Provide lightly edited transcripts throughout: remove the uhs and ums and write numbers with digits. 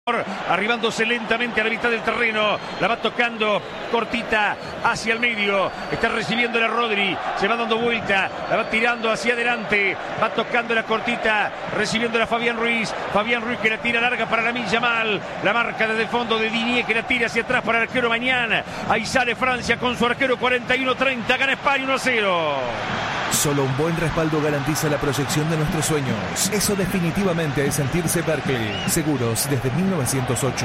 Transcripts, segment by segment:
Arribándose lentamente a la mitad del terreno, la va tocando cortita hacia el medio, está recibiendo la Rodri, se va dando vuelta, la va tirando hacia adelante, va tocando la cortita, recibiendo la Fabián Ruiz que la tira larga para Lamine Yamal, la marca desde el fondo de Digne que la tira hacia atrás para el arquero Mañana. Ahí sale Francia con su arquero 41-30, gana España 1-0. Solo un buen respaldo garantiza la proyección de nuestros sueños. Eso definitivamente es sentirse Berkeley. Seguros desde 1908.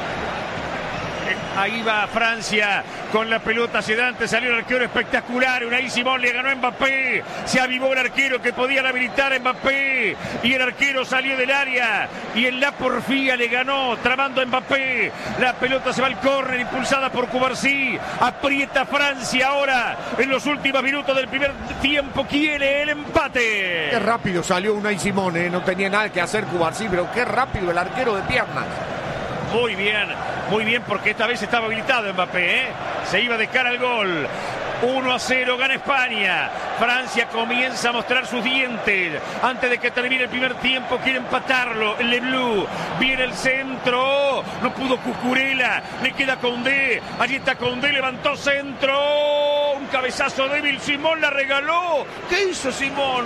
Ahí va Francia con la pelota hacia adelante, salió el arquero espectacular, Unai Simón le ganó a Mbappé, se avivó el arquero que podía habilitar a Mbappé y el arquero salió del área y en la porfía le ganó, tramando a Mbappé, la pelota se va al córner impulsada por Cubarsí, aprieta Francia ahora en los últimos minutos del primer tiempo, quiere el empate. Qué rápido salió Unai Simón, no tenía nada que hacer Cubarsí, pero qué rápido el arquero de piernas. Muy bien, porque esta vez estaba habilitado Mbappé, se iba de cara al gol. 1-0, gana España. Francia comienza a mostrar sus dientes. Antes de que termine el primer tiempo, quiere empatarlo. Le Bleu, viene el centro. No pudo Cucurella, le queda Koundé. Allí está Koundé, levantó centro. Un cabezazo débil, Simón la regaló. ¿Qué hizo Simón?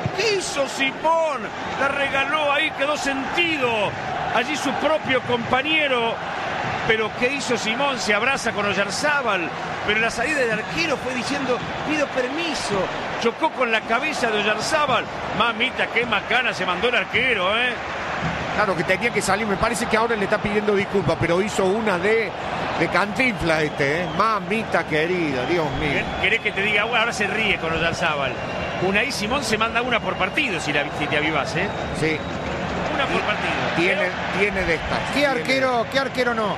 La regaló, ahí quedó sentido. Allí su propio compañero. Pero ¿qué hizo Simón? Se abraza con Oyarzábal. Pero la salida del arquero fue diciendo, pido permiso. Chocó con la cabeza de Oyarzábal. Mamita, qué macana se mandó el arquero, Claro que tenía que salir. Me parece que ahora le está pidiendo disculpas, pero hizo una de Cantinflas Mamita querida, Dios mío. ¿Querés que te diga? Ahora se ríe con Oyarzábal. Unai Simón se manda una por partido si te avivás, Sí. Una por partido. Tiene de estas. ¿Qué arquero no?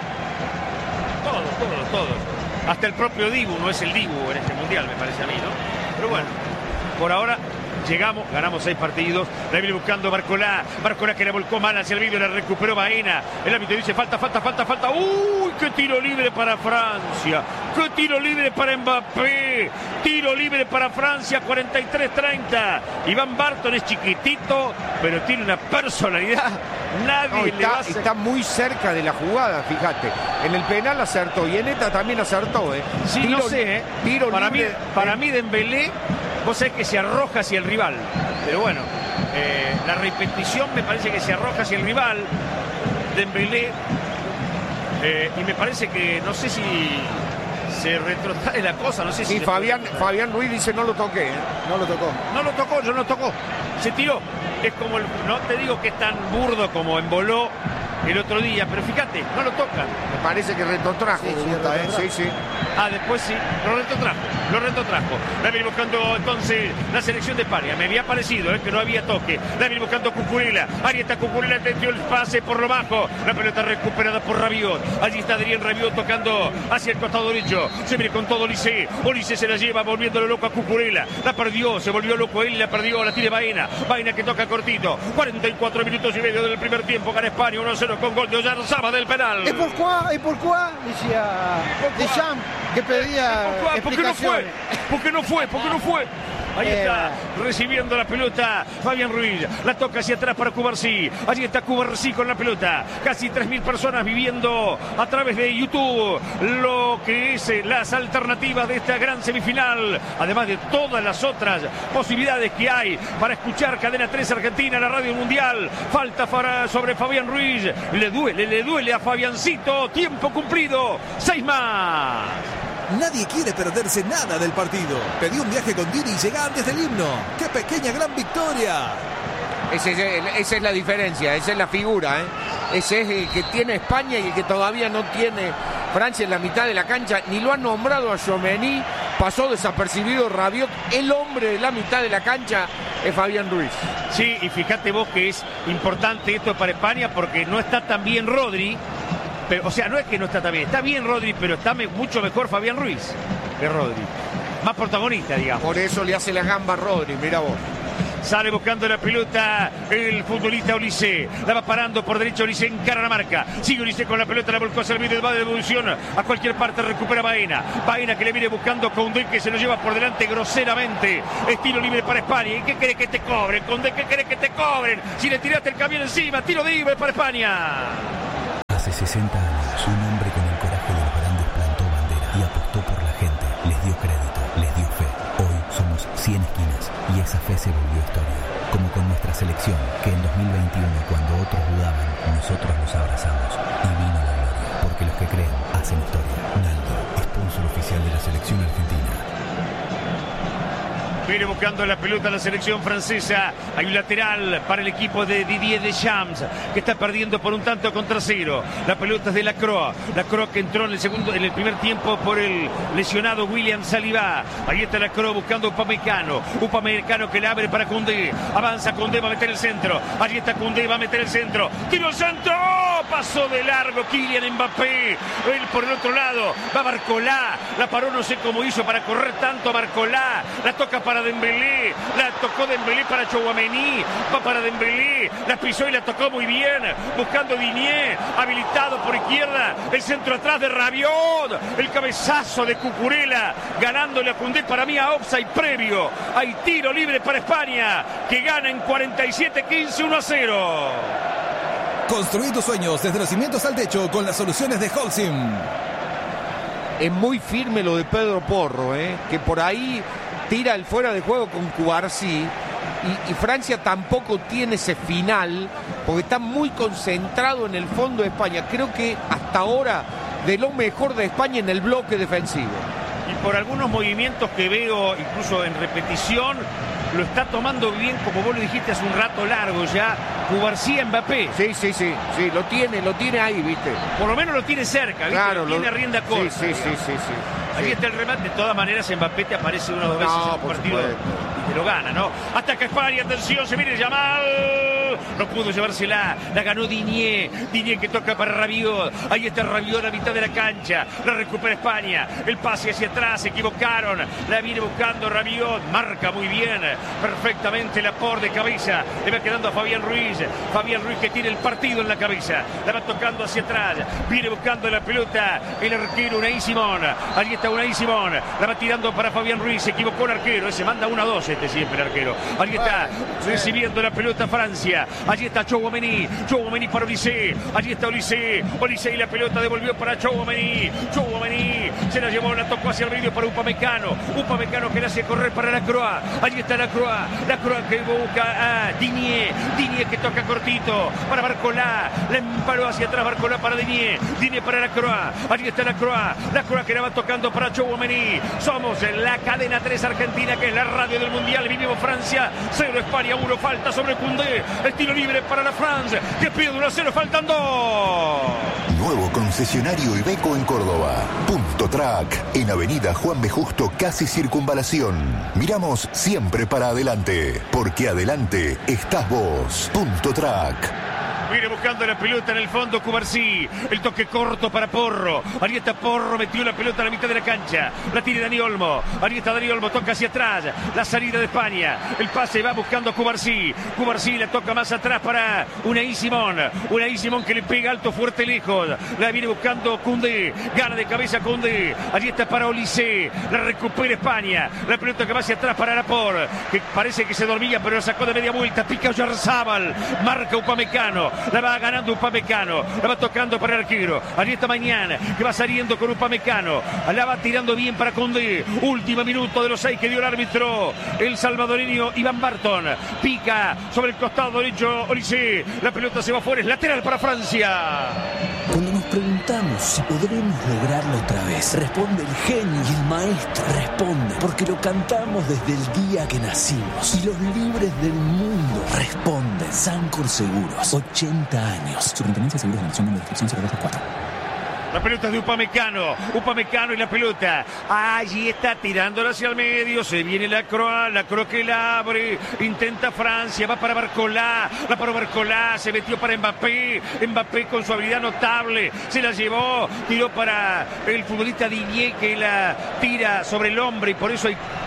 Todos. Hasta el propio Dibu no es el Dibu en este mundial, me parece a mí, ¿no? Pero bueno, por ahora llegamos, ganamos 6 partidos. La viene buscando Barcolá que la volcó mal hacia el medio, la recuperó Baena. El árbitro dice falta. ¡Uy! ¡Qué tiro libre para Francia! ¡Qué tiro libre para Mbappé! Tiro libre para Francia, 43-30. Iván Barton es chiquitito, pero tiene una personalidad. Está muy cerca de la jugada, fíjate. En el penal acertó y en esta también acertó, Sí, tiro, no sé, Tiro para mí Dembélé, vos sabés que se arroja hacia el rival. Pero bueno, la repetición me parece que se arroja hacia el rival. Dembélé. Y me parece que, no sé si se retrotrae la cosa, no sé si... Y Fabián Ruiz dice no lo toqué, No lo tocó. No lo tocó. Se tiró. Es como, no te digo que es tan burdo como emboló el otro día, pero fíjate, no lo toca. Me parece que retrotrajo. Sí. Después sí, lo retrotrajo. La viene buscando entonces la selección de España. Me había parecido que no había toque. La viene buscando Cucurella. Ahí está Cucurella, tendió el pase por lo bajo. La pelota recuperada por Rabiot. Allí está Adrien Rabiot tocando hacia el costado derecho. Se viene con todo Olise. Olise se la lleva volviéndolo loco a Cucurella. La perdió, se volvió loco él, la perdió, la tiene Baena. Baena que toca cortito. 44 minutos y medio del primer tiempo. Gana España 1-0 con gol de Oyarzábal del penal. ¿Y por qué? Decía Deschamps, que pedía explicaciones. ¿Por qué no fue? Ahí está, recibiendo la pelota Fabián Ruiz, la toca hacia atrás para Cubarsí, allí está Cubarsí con la pelota, casi 3.000 personas viviendo a través de YouTube lo que es las alternativas de esta gran semifinal, además de todas las otras posibilidades que hay para escuchar Cadena 3 Argentina, la radio mundial. Falta sobre Fabián Ruiz, le duele a Fabiancito, tiempo cumplido, 6 más. Nadie quiere perderse nada del partido. Pedí un viaje con Didi y llega antes del himno. ¡Qué pequeña gran victoria! Esa es la diferencia, esa es la figura, Ese es el que tiene España y el que todavía no tiene Francia en la mitad de la cancha. Ni lo han nombrado a Tchouaméni, pasó desapercibido Rabiot. El hombre de la mitad de la cancha es Fabián Ruiz. Sí, y fíjate vos que es importante esto para España porque no está tan bien Rodri. Pero, o sea, no es que no está tan bien, está bien Rodri, pero está mucho mejor Fabián Ruiz que Rodri. Más protagonista, digamos. Por eso le hace la gamba a Rodri, mira vos. Sale buscando la pelota el futbolista Olise. La va parando por derecha Olise, encara la marca. Sigue Olise con la pelota, la volcó hacia el medio, va de devolución a cualquier parte, recupera Baena. Baena que le viene buscando Koundé, que se lo lleva por delante groseramente. Estilo libre para España. ¿Y qué querés que te cobren, Koundé? ¿Qué querés que te cobren? Si le tiraste el camión encima, tiro libre para España. 60 años, un hombre con el coraje de los grandes plantó bandera y apostó por la gente, les dio crédito, les dio fe. Hoy somos 100 esquinas y esa fe se volvió historia. Como con nuestra selección, que en 2021, cuando otros dudaban, nosotros los abrazamos y vino la gloria. Porque los que creen hacen historia. Naldo, sponsor oficial de la selección argentina. Viene buscando la pelota la selección francesa. Hay un lateral para el equipo de Didier Deschamps, que está perdiendo por un tanto contra cero. La pelota es de Lacroix. Lacroix que entró en el primer tiempo por el lesionado William Saliba. Ahí está Lacroix buscando Upamecano. Upamecano que le abre para Koundé. Avanza Koundé, va a meter el centro. Allí está Koundé, va a meter el centro. Tiro al centro. Pasó de largo Kylian Mbappé. Él por el otro lado. Va Barcola. La paró, no sé cómo hizo para correr tanto a Barcola. La toca para Dembélé, la tocó Dembélé para Tchouaméni, va para Dembélé, la pisó y la tocó muy bien, buscando Digne, habilitado por izquierda, el centro atrás de Rabiot, el cabezazo de Cucurella, ganándole a Koundé, para mí a offside previo. Hay tiro libre para España, que gana en 47-15, 1-0. Construí tus sueños desde los cimientos al techo con las soluciones de Holcim. Es muy firme lo de Pedro Porro, que por ahí tira el fuera de juego con Cubarsí y Francia tampoco tiene ese final porque está muy concentrado en el fondo de España. Creo que hasta ahora de lo mejor de España en el bloque defensivo. Y por algunos movimientos que veo incluso en repetición, lo está tomando bien, como vos lo dijiste hace un rato largo ya, Cubarsí Mbappé. Sí, lo tiene ahí, ¿viste? Por lo menos lo tiene cerca, ¿viste? Claro, lo tiene a rienda corta. Sí. Ahí está el remate. De todas maneras, Mbappé te aparece una o dos veces en un partido y te lo gana, ¿no? Ataca España, atención, se viene Yamal. No pudo llevársela, la ganó Digne. Digne que toca para Rabiot. Ahí está Rabiot a la mitad de la cancha. La recupera España. El pase hacia atrás, se equivocaron. La viene buscando Rabiot. Marca muy bien, perfectamente la por de cabeza. Le va quedando a Fabián Ruiz. Fabián Ruiz que tiene el partido en la cabeza. La va tocando hacia atrás. Viene buscando la pelota el arquero Unai Simón. Allí está Unai Simón. La va tirando para Fabián Ruiz. Se equivocó el arquero. Ese manda 1-2 siempre el arquero. Allí está recibiendo la pelota Francia. Allí está Tchouaméni. Tchouaméni para Olise. Allí está Olise. Olise y la pelota devolvió para Tchouaméni. Tchouaméni se la llevó, la tocó hacia el medio para Upamecano. Upamecano que la hace correr para Lacroix. Allí está Lacroix. Lacroix que busca a Digne. Digne que toca cortito para Barcola. La emparó hacia atrás Barcola para Digne. Digne para Lacroix. Allí está Lacroix. Lacroix que la va tocando para Tchouaméni. Somos en la cadena 3 Argentina, que es la radio del Mundial. Vivimos Francia 0, España 1. Falta sobre Koundé. El tiro libre para la France, que pierde 1-0, faltan 2. Nuevo concesionario Iveco en Córdoba. Punto Track, en Avenida Juan B. Justo, casi Circunvalación. Miramos siempre para adelante, porque adelante estás vos. Punto Track. Viene buscando la pelota en el fondo Cubarsí. El toque corto para Porro. Ahí está Porro, metió la pelota a la mitad de la cancha. La tiene Dani Olmo. Ahí está Dani Olmo, toca hacia atrás. La salida de España. El pase va buscando a Cubarsí. Cubarsí la toca más atrás para Unai Simón. Unai Simón que le pega alto, fuerte, lejos. La viene buscando Koundé. Gana de cabeza Koundé. Allí está para Olise. La recupera España. La pelota que va hacia atrás para Laporte, que parece que se dormía, pero la sacó de media vuelta. Pica Oyarzábal. Marca Upamecano. La va ganando Upamecano. La va tocando para el arquero. Allí está Mañana, que va saliendo con Upamecano. La va tirando bien para Koundé. Último minuto de los 6 que dio el árbitro. El salvadoreño Iván Barton. Pica sobre el costado derecho Olise. La pelota se va fuera. Es lateral para Francia. Cuando nos preguntamos si podremos lograrlo otra vez, responde el genio y el maestro. Responde porque lo cantamos desde el día que nacimos. Y los libres del mundo responden. Sancor Seguros, 80 años. Superintendencia de Seguros de Nación, número de inscripción 024. La pelota es de Upamecano. Upamecano y la pelota. Allí está tirándola hacia el medio. Se viene Lacroix. Lacroix que la abre. Intenta Francia. Va para Barcola. La paró Barcola. Se metió para Mbappé. Mbappé con su habilidad notable. Se la llevó. Tiró para el futbolista Digne, que la tira sobre el hombre. Y por eso hay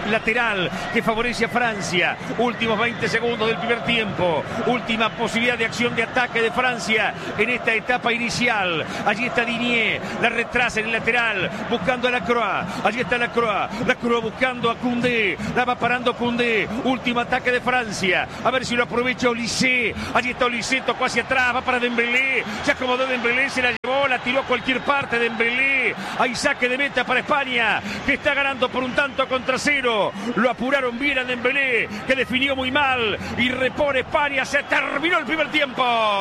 lateral que favorece a Francia. Últimos 20 segundos del primer tiempo. Última posibilidad de acción de ataque de Francia en esta etapa inicial. Allí está Digne, la retrasa en el lateral, buscando a Lacroix. Allí está Lacroix buscando a Koundé, la va parando Koundé. Último ataque de Francia, a ver si lo aprovecha Olysée. Allí está Olysée, tocó hacia atrás, va para Dembélé, se acomodó Dembélé, se la llevó, la tiró a cualquier parte Dembélé. Hay saque de meta para España, que está ganando por 1-0. Lo apuraron bien a Dembélé, que definió muy mal, y repone España. Se terminó el primer tiempo.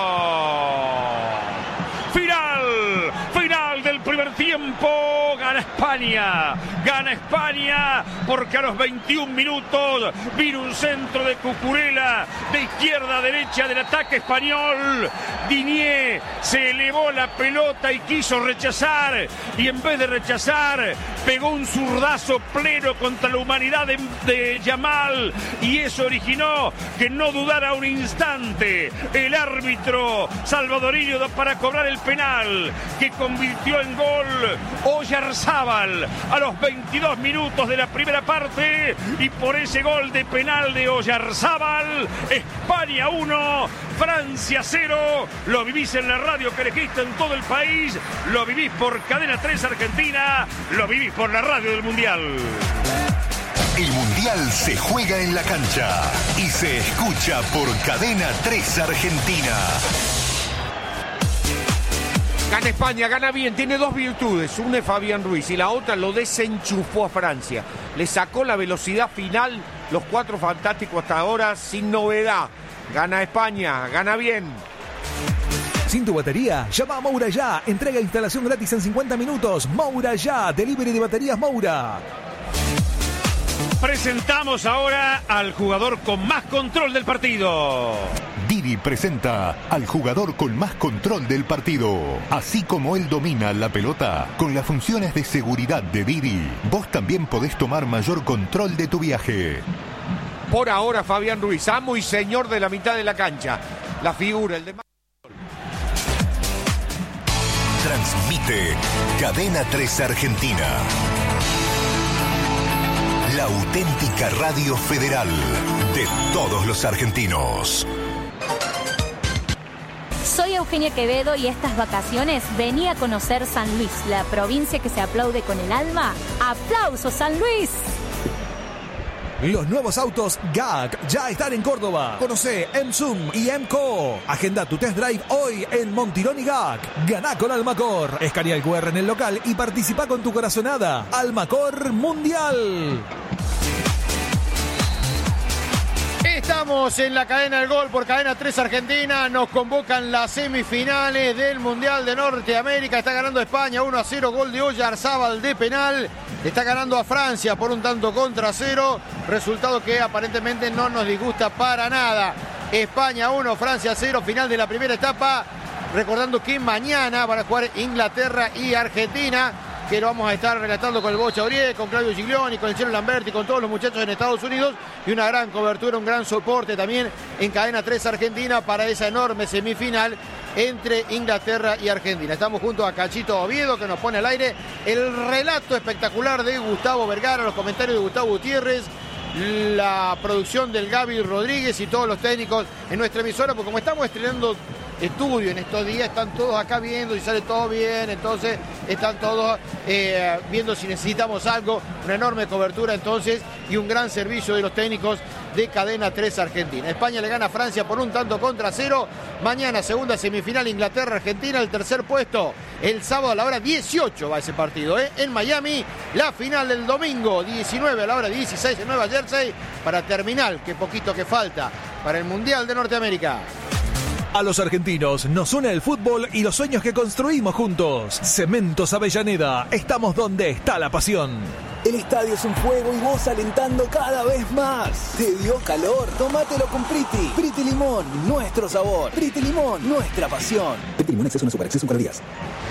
Final del primer tiempo. Gana España, porque a los 21 minutos vino un centro de Cucurella de izquierda a derecha del ataque español. Digne se elevó la pelota y quiso rechazar, y en vez de rechazar pegó un zurdazo pleno contra la humanidad de Yamal, y eso originó que no dudara un instante el árbitro salvadoreño para cobrar el penal que convirtió en gol Oyarzábal a los 22 minutos de la primera parte, y por ese gol de penal de Oyarzábal, España 1, Francia 0. Lo vivís en la radio que elegiste en todo el país, lo vivís por Cadena 3 Argentina, lo vivís por la radio del Mundial. El Mundial se juega en la cancha y se escucha por Cadena 3 Argentina. Gana España, gana bien, tiene dos virtudes. Una es Fabián Ruiz y la otra lo desenchufó a Francia. Le sacó la velocidad final, los cuatro fantásticos hasta ahora, sin novedad. Gana España, gana bien. Sin tu batería, llama a Moura Ya. Entrega e instalación gratis en 50 minutos. Moura Ya, delivery de baterías Moura. Presentamos ahora al jugador con más control del partido. Didi presenta al jugador con más control del partido. Así como él domina la pelota, con las funciones de seguridad de Didi, vos también podés tomar mayor control de tu viaje. Por ahora Fabián Ruiz, amo y señor de la mitad de la cancha. La figura, el de... Transmite Cadena 3 Argentina. La auténtica radio federal de todos los argentinos. Soy Eugenia Quevedo y estas vacaciones vení a conocer San Luis, la provincia que se aplaude con el alma. ¡Aplausos, San Luis! Los nuevos autos GAC ya están en Córdoba. Conoce M-Zoom y M-Co. Agenda tu test drive hoy en Montirón y GAC. Ganá con Almacor. Escanea el QR en el local y participa con tu corazonada. Almacor Mundial. Estamos en la cadena del gol por Cadena 3 Argentina. Nos convocan las semifinales del Mundial de Norteamérica. Está ganando España 1-0, gol de Oyarzábal de penal. Está ganando a Francia por 1-0. Resultado que aparentemente no nos disgusta para nada. España 1, Francia 0, final de la primera etapa. Recordando que mañana van a jugar Inglaterra y Argentina, que lo vamos a estar relatando con el Bocha Aurier, con Claudio Giglioni, con el Chelo Lamberti, con todos los muchachos en Estados Unidos, y una gran cobertura, un gran soporte también en Cadena 3 Argentina para esa enorme semifinal entre Inglaterra y Argentina. Estamos junto a Cachito Oviedo, que nos pone al aire el relato espectacular de Gustavo Vergara, los comentarios de Gustavo Gutiérrez, la producción del Gaby Rodríguez y todos los técnicos en nuestra emisora, porque como estamos estrenando estudio en estos días, están todos acá viendo si sale todo bien, entonces están todos viendo si necesitamos algo, una enorme cobertura entonces y un gran servicio de los técnicos de Cadena 3 Argentina. España le gana a Francia por 1-0. Mañana segunda semifinal Inglaterra-Argentina, el tercer puesto el sábado a la hora 18 va ese partido, en Miami. La final del domingo 19 a la hora 16 en Nueva Jersey para terminar, que poquito que falta para el Mundial de Norteamérica. A los argentinos nos une el fútbol y los sueños que construimos juntos. Cementos Avellaneda, estamos donde está la pasión. El estadio es un fuego y vos alentando cada vez más. ¿Te dio calor? Tómatelo con Priti. Priti Limón, nuestro sabor. Priti Limón, nuestra pasión. Priti Limón, exceso no super, exceso con días.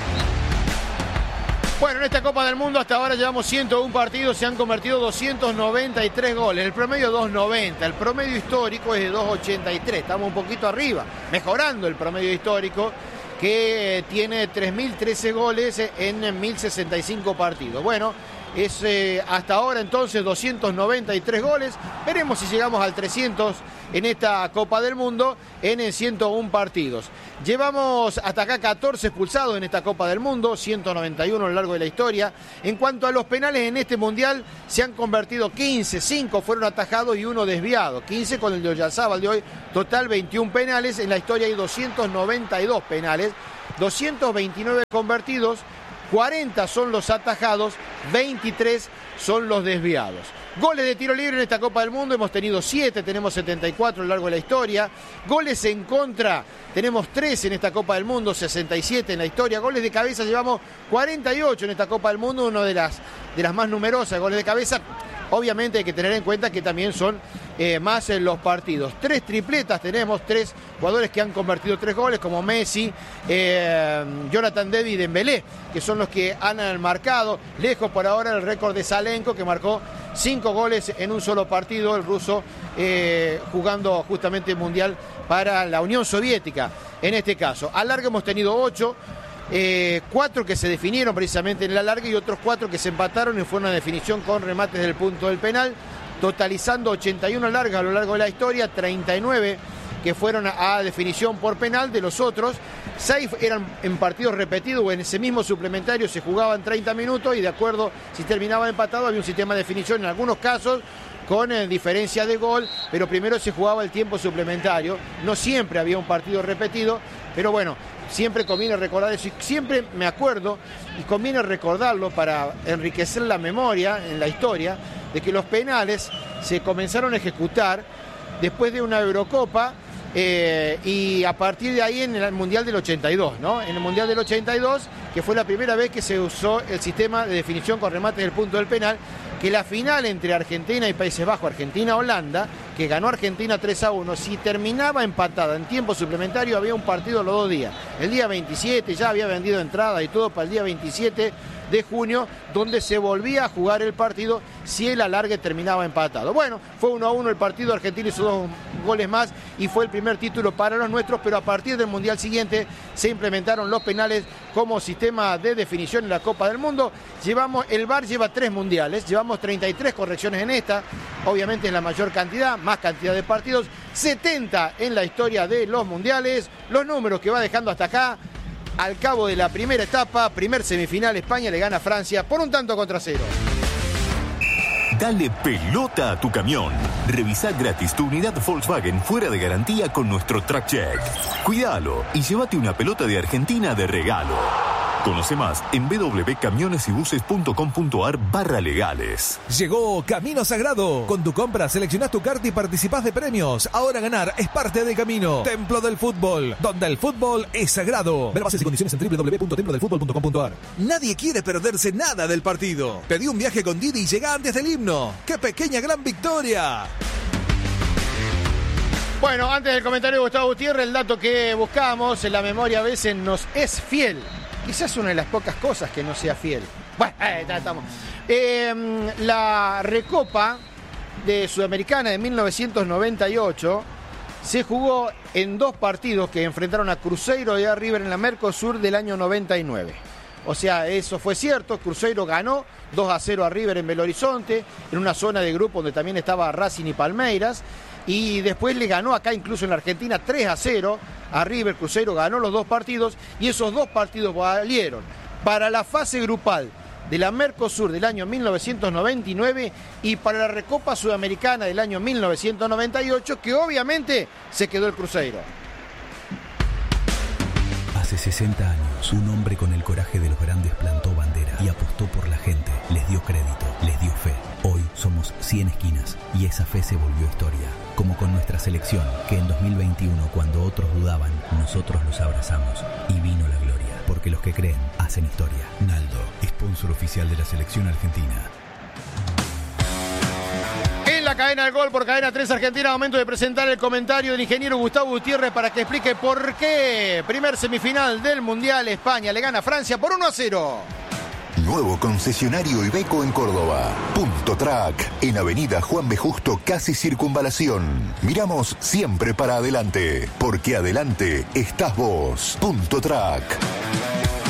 Bueno, en esta Copa del Mundo hasta ahora llevamos 101 partidos, se han convertido 293 goles, el promedio 2.90, el promedio histórico es de 2.83, estamos un poquito arriba, mejorando el promedio histórico que tiene 3.013 goles en 1.065 partidos. Bueno, Es hasta ahora entonces 293 goles. Veremos si llegamos al 300 en esta Copa del Mundo en 101 partidos. Llevamos hasta acá 14 expulsados en esta Copa del Mundo, 191 a lo largo de la historia. En cuanto a los penales en este Mundial, se han convertido 15, 5 fueron atajados y 1 desviado. 15 con el de Oyarzábal de hoy, total 21 penales. En la historia hay 292 penales, 229 convertidos, 40 son los atajados, 23 son los desviados. Goles de tiro libre en esta Copa del Mundo hemos tenido 7, tenemos 74 a lo largo de la historia. Goles en contra tenemos 3 en esta Copa del Mundo, 67 en la historia. Goles de cabeza llevamos 48 en esta Copa del Mundo, una de las más numerosas. Goles de cabeza, obviamente hay que tener en cuenta que también son más en los partidos. 3 tripletas tenemos, 3 jugadores que han convertido 3 goles, como Messi, Jonathan David y Dembélé, que son los que han marcado. Lejos por ahora el récord de Salenko, que marcó 5 goles en un solo partido, el ruso jugando justamente el Mundial para la Unión Soviética, en este caso. Al largue hemos tenido 8, 4 que se definieron precisamente en el alargue y otros 4 que se empataron y fue una definición con remates del punto del penal, totalizando 81 largas a lo largo de la historia, 39 que fueron a definición por penal. De los otros, 6 eran en partidos repetidos o en ese mismo suplementario se jugaban 30 minutos y de acuerdo si terminaba empatado había un sistema de definición en algunos casos con diferencia de gol, pero primero se jugaba el tiempo suplementario, no siempre había un partido repetido, pero bueno, siempre conviene recordar eso y siempre me acuerdo y conviene recordarlo para enriquecer la memoria en la historia de que los penales se comenzaron a ejecutar después de una Eurocopa y a partir de ahí en el Mundial del 82, ¿no? En el Mundial del 82, que fue la primera vez que se usó el sistema de definición con remates del punto del penal, que la final entre Argentina y Países Bajos, Argentina-Holanda, que ganó Argentina 3-1, si terminaba empatada en tiempo suplementario había un partido los 2 días. El día 27 ya había vendido entrada y todo para el día 27 de junio, donde se volvía a jugar el partido si el alargue terminaba empatado. Bueno, fue 1-1 el partido, Argentina hizo 2 goles más y fue el primer título para los nuestros, pero a partir del Mundial siguiente se implementaron los penales como sistema de definición en la Copa del Mundo. El VAR lleva 3 mundiales, llevamos 33 correcciones en esta, obviamente es la mayor cantidad, más cantidad de partidos, 70 en la historia de los mundiales, los números que va dejando hasta acá. Al cabo de la primera etapa, primer semifinal, España le gana a Francia por 1-0. Dale pelota a tu camión. Revisá gratis tu unidad Volkswagen fuera de garantía con nuestro Track Check. Cuídalo y llévate una pelota de Argentina de regalo. Conoce más en www.camionesybuses.com.ar/legales. Llegó Camino Sagrado. Con tu compra seleccionás tu carta y participás de premios. Ahora ganar es parte del camino. Templo del Fútbol, donde el fútbol es sagrado. Ver bases y condiciones en www.templodelfutbol.com.ar. Nadie quiere perderse nada del partido. Pedí un viaje con Didi y llega antes del himno. ¡Qué pequeña gran victoria! Bueno, antes del comentario de Gustavo Gutiérrez, el dato que buscamos en la memoria a veces nos es fiel. Quizás una de las pocas cosas que no sea fiel. Bueno, ya estamos. La Recopa de Sudamericana de 1998 se jugó en 2 partidos que enfrentaron a Cruzeiro y a River en la Mercosur del año 99. O sea, eso fue cierto. Cruzeiro ganó 2-0 a River en Belo Horizonte, en una zona de grupo donde también estaba Racing y Palmeiras. Y después le ganó acá incluso en la Argentina 3-0 a River. Cruzeiro ganó los 2 partidos y esos 2 partidos valieron para la fase grupal de la Mercosur del año 1999 y para la Recopa Sudamericana del año 1998, que obviamente se quedó el Cruzeiro. Hace 60 años, un hombre con el coraje de los grandes plantó bandera y apostó por la gente, les dio crédito, les dio fe. Hoy somos 100 esquinas y esa fe se volvió historia. Como con nuestra selección, que en 2021, cuando otros dudaban, nosotros los abrazamos y vino la gloria. Porque los que creen, hacen historia. Naldo, sponsor oficial de la selección argentina. En la cadena del gol por Cadena 3 Argentina, momento de presentar el comentario del ingeniero Gustavo Gutiérrez para que explique por qué primer semifinal del Mundial, España le gana a Francia por 1-0. Nuevo concesionario Iveco en Córdoba. Punto Track, en Avenida Juan B. Justo, casi Circunvalación. Miramos siempre para adelante, porque adelante estás vos. Punto Track.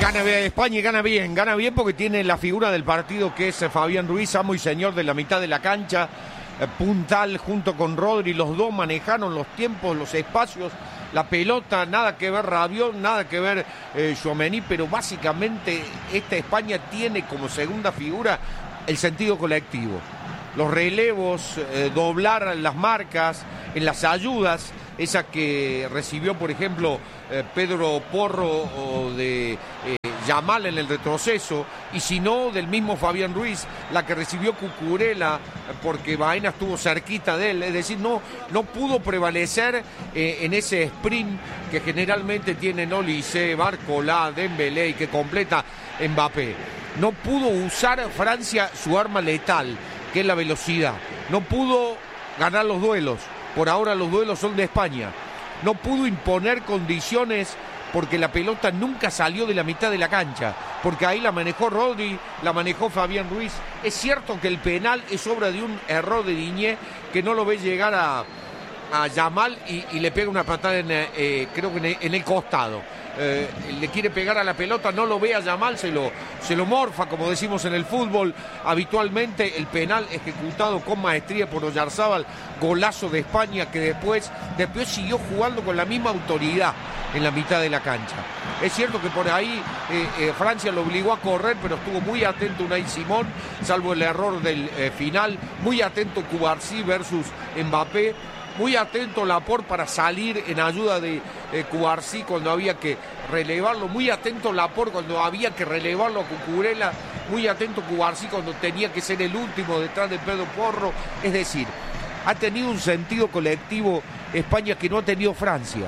Gana España y gana bien porque tiene la figura del partido que es Fabián Ruiz, amo y señor de la mitad de la cancha, puntal junto con Rodri, los dos manejaron los tiempos, los espacios, la pelota, nada que ver Rabiot, nada que ver Tchouaméni, pero básicamente esta España tiene como segunda figura el sentido colectivo. Los relevos, doblar las marcas, en las ayudas, esa que recibió, por ejemplo, Pedro Porro o de Yamal en el retroceso, y si no, del mismo Fabián Ruiz, la que recibió Cucurella, porque Baena estuvo cerquita de él, es decir, no pudo prevalecer en ese sprint que generalmente tienen Olise, Barcola, Dembélé y que completa Mbappé. No pudo usar Francia su arma letal, que es la velocidad. No pudo ganar los duelos. Por ahora los duelos son de España. No pudo imponer condiciones porque la pelota nunca salió de la mitad de la cancha, porque ahí la manejó Rodri, la manejó Fabián Ruiz. Es cierto que el penal es obra de un error de Digne, que no lo ve llegar a Yamal y le pega una patada creo que en el costado. Le quiere pegar a la pelota, no lo ve a Yamal, se lo morfa, como decimos en el fútbol habitualmente. El penal ejecutado con maestría por Oyarzábal, golazo de España, que después siguió jugando con la misma autoridad en la mitad de la cancha. Es cierto que por ahí Francia lo obligó a correr, pero estuvo muy atento Unai Simón, salvo el error del final, muy atento Cubarsí versus Mbappé, muy atento Laporte para salir en ayuda de Cubarsí cuando había que relevarlo, muy atento Laporte cuando había que relevarlo a Cucurella, muy atento Cubarsí cuando tenía que ser el último detrás de Pedro Porro. Es decir, ha tenido un sentido colectivo España que no ha tenido Francia,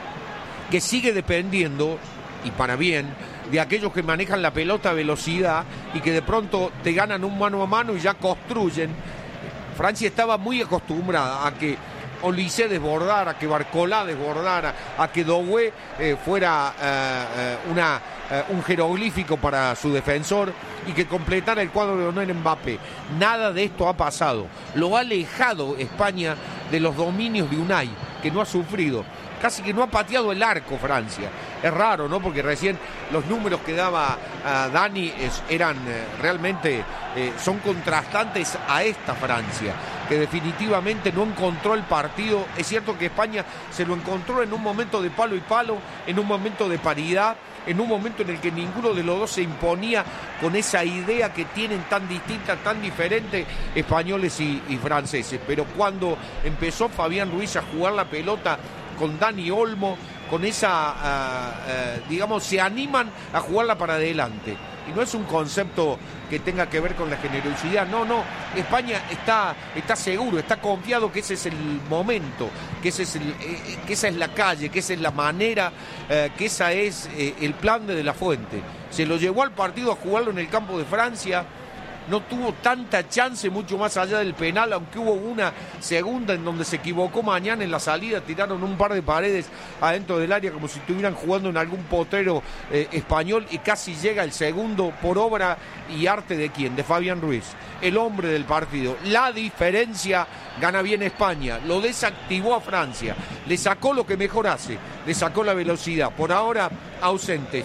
que sigue dependiendo, y para bien, de aquellos que manejan la pelota a velocidad y que de pronto te ganan un mano a mano y ya construyen. Francia estaba muy acostumbrada a que Olise desbordara, que Barcola desbordara, a que Doué fuera un jeroglífico para su defensor y que completara el cuadro de honor en Mbappé. Nada de esto ha pasado. Lo ha alejado España de los dominios de Unai, que no ha sufrido. Casi que no ha pateado el arco Francia. Es raro, ¿no? Porque recién los números que daba Dani eran realmente, son contrastantes a esta Francia, que definitivamente no encontró el partido. Es cierto que España se lo encontró en un momento de palo y palo, en un momento de paridad, en un momento en el que ninguno de los dos se imponía con esa idea que tienen tan distinta, tan diferente españoles y franceses. Pero cuando empezó Fabián Ruiz a jugar la pelota con Dani Olmo, con esa, digamos, se animan a jugarla para adelante. Y no es un concepto que tenga que ver con la generosidad, no. España está seguro, está confiado que ese es el momento, que esa es la calle, que esa es la manera, que esa es el plan de la Fuente. Se lo llevó al partido a jugarlo en el campo de Francia. No tuvo tanta chance, mucho más allá del penal, aunque hubo una segunda en donde se equivocó Mañana en la salida, tiraron un par de paredes adentro del área como si estuvieran jugando en algún potero español, y casi llega el segundo por obra y arte de quién, de Fabián Ruiz, el hombre del partido. La diferencia, gana bien España, lo desactivó a Francia, le sacó lo que mejor hace, le sacó la velocidad. Por ahora ausentes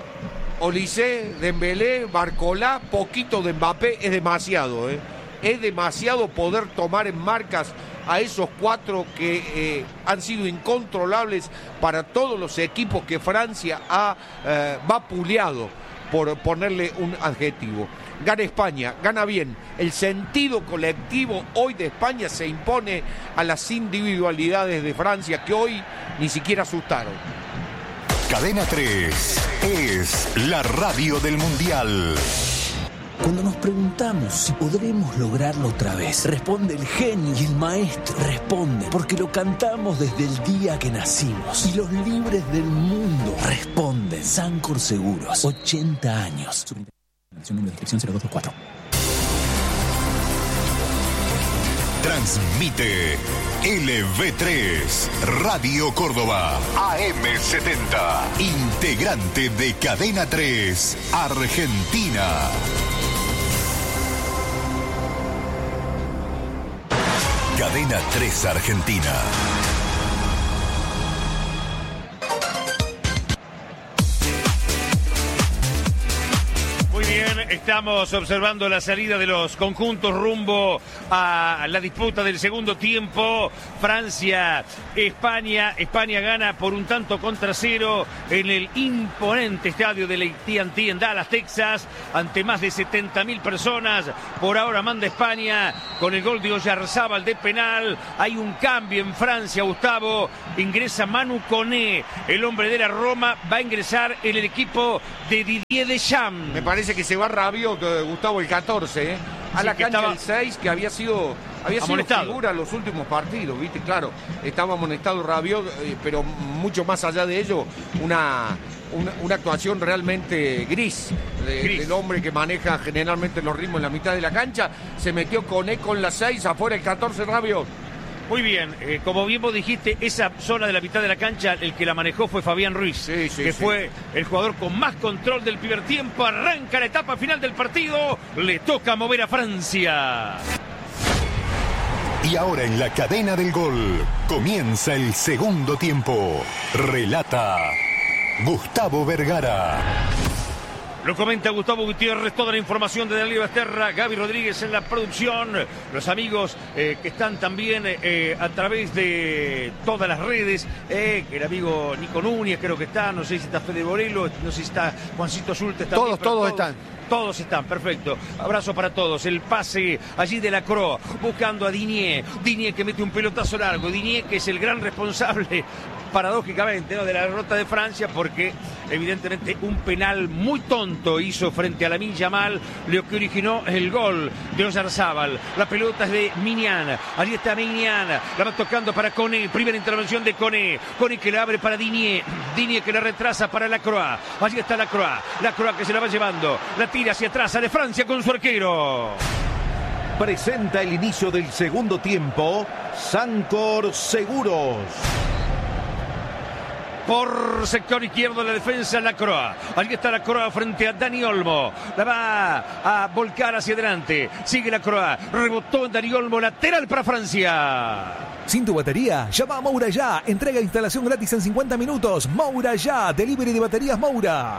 Olise, Dembélé, Barcola, poquito de Mbappé. Es demasiado, es demasiado poder tomar en marcas a esos cuatro que han sido incontrolables para todos los equipos que Francia ha vapuleado, por ponerle un adjetivo. Gana España, gana bien. El sentido colectivo hoy de España se impone a las individualidades de Francia, que hoy ni siquiera asustaron. Cadena 3 es la radio del Mundial. Cuando nos preguntamos si podremos lograrlo otra vez, responde el genio y el maestro. Responde porque lo cantamos desde el día que nacimos. Y los libres del mundo responden. Sancor Seguros, 80 años. Número de inscripción 0224. Transmite LV3 Radio Córdoba AM70, integrante de Cadena 3 Argentina. Cadena 3 Argentina. estamos observando la salida de los conjuntos rumbo a la disputa del segundo tiempo. Francia, España. España gana por 1-0 en el imponente estadio del AT&T en Dallas, Texas, ante más de 70.000 personas. Por ahora manda España con el gol de Oyarzábal de penal. Hay un cambio en Francia, Gustavo. Ingresa Manu Koné, el hombre de la Roma. Va a ingresar en el equipo de Didier Deschamps. Me parece que se va Rabiot, Gustavo, el 14, a Sí, la que cancha estaba el 6, que había sido amonestado. figura en los últimos partidos, ¿viste? Claro, estaba amonestado Rabiot, pero mucho más allá de ello, una actuación realmente gris del hombre que maneja generalmente los ritmos en la mitad de la cancha. Se metió Koné con la 6, afuera el 14 Rabiot. Muy bien, como bien vos dijiste, esa zona de la mitad de la cancha, el que la manejó fue Fabián Ruiz, fue el jugador con más control del primer tiempo. Arranca la etapa final del partido, le toca mover a Francia. Y ahora en la cadena del gol comienza el segundo tiempo. Relata Gustavo Vergara. Lo comenta Gustavo Gutiérrez, toda la información de Daniel Basterra, Gaby Rodríguez en la producción, los amigos que están también a través de todas las redes, el amigo Nico Núñez creo que está, no sé si está Fede Borello, no sé si está Juancito Zulte también. Todos están. Todos están, perfecto. Abrazo para todos. El pase allí de Lacroix, buscando a Digne. Digne que mete un pelotazo largo. Digne que es el gran responsable, paradójicamente, ¿no?, de la derrota de Francia, porque evidentemente un penal muy tonto hizo frente a Lamine Yamal, lo que originó el gol de Oyarzábal. La pelota es de Mignan. Allí está Mignan. La va tocando para Koné. Primera intervención de Koné. Koné que la abre para Digne. Digne que la retrasa para Lacroix. Allí está Lacroix. Lacroix que se la va llevando. La tira hacia atrás, sale Francia con su arquero. Presenta el inicio del segundo tiempo Sancor Seguros. Por sector izquierdo la defensa Lacroix. Allí está Lacroix frente a Dani Olmo. La va a volcar hacia adelante. Sigue Lacroix. Rebotó en Dani Olmo. Lateral para Francia. Sin tu batería, llama a Moura Ya. Entrega e instalación gratis en 50 minutos. Moura Ya. Delivery de baterías Moura.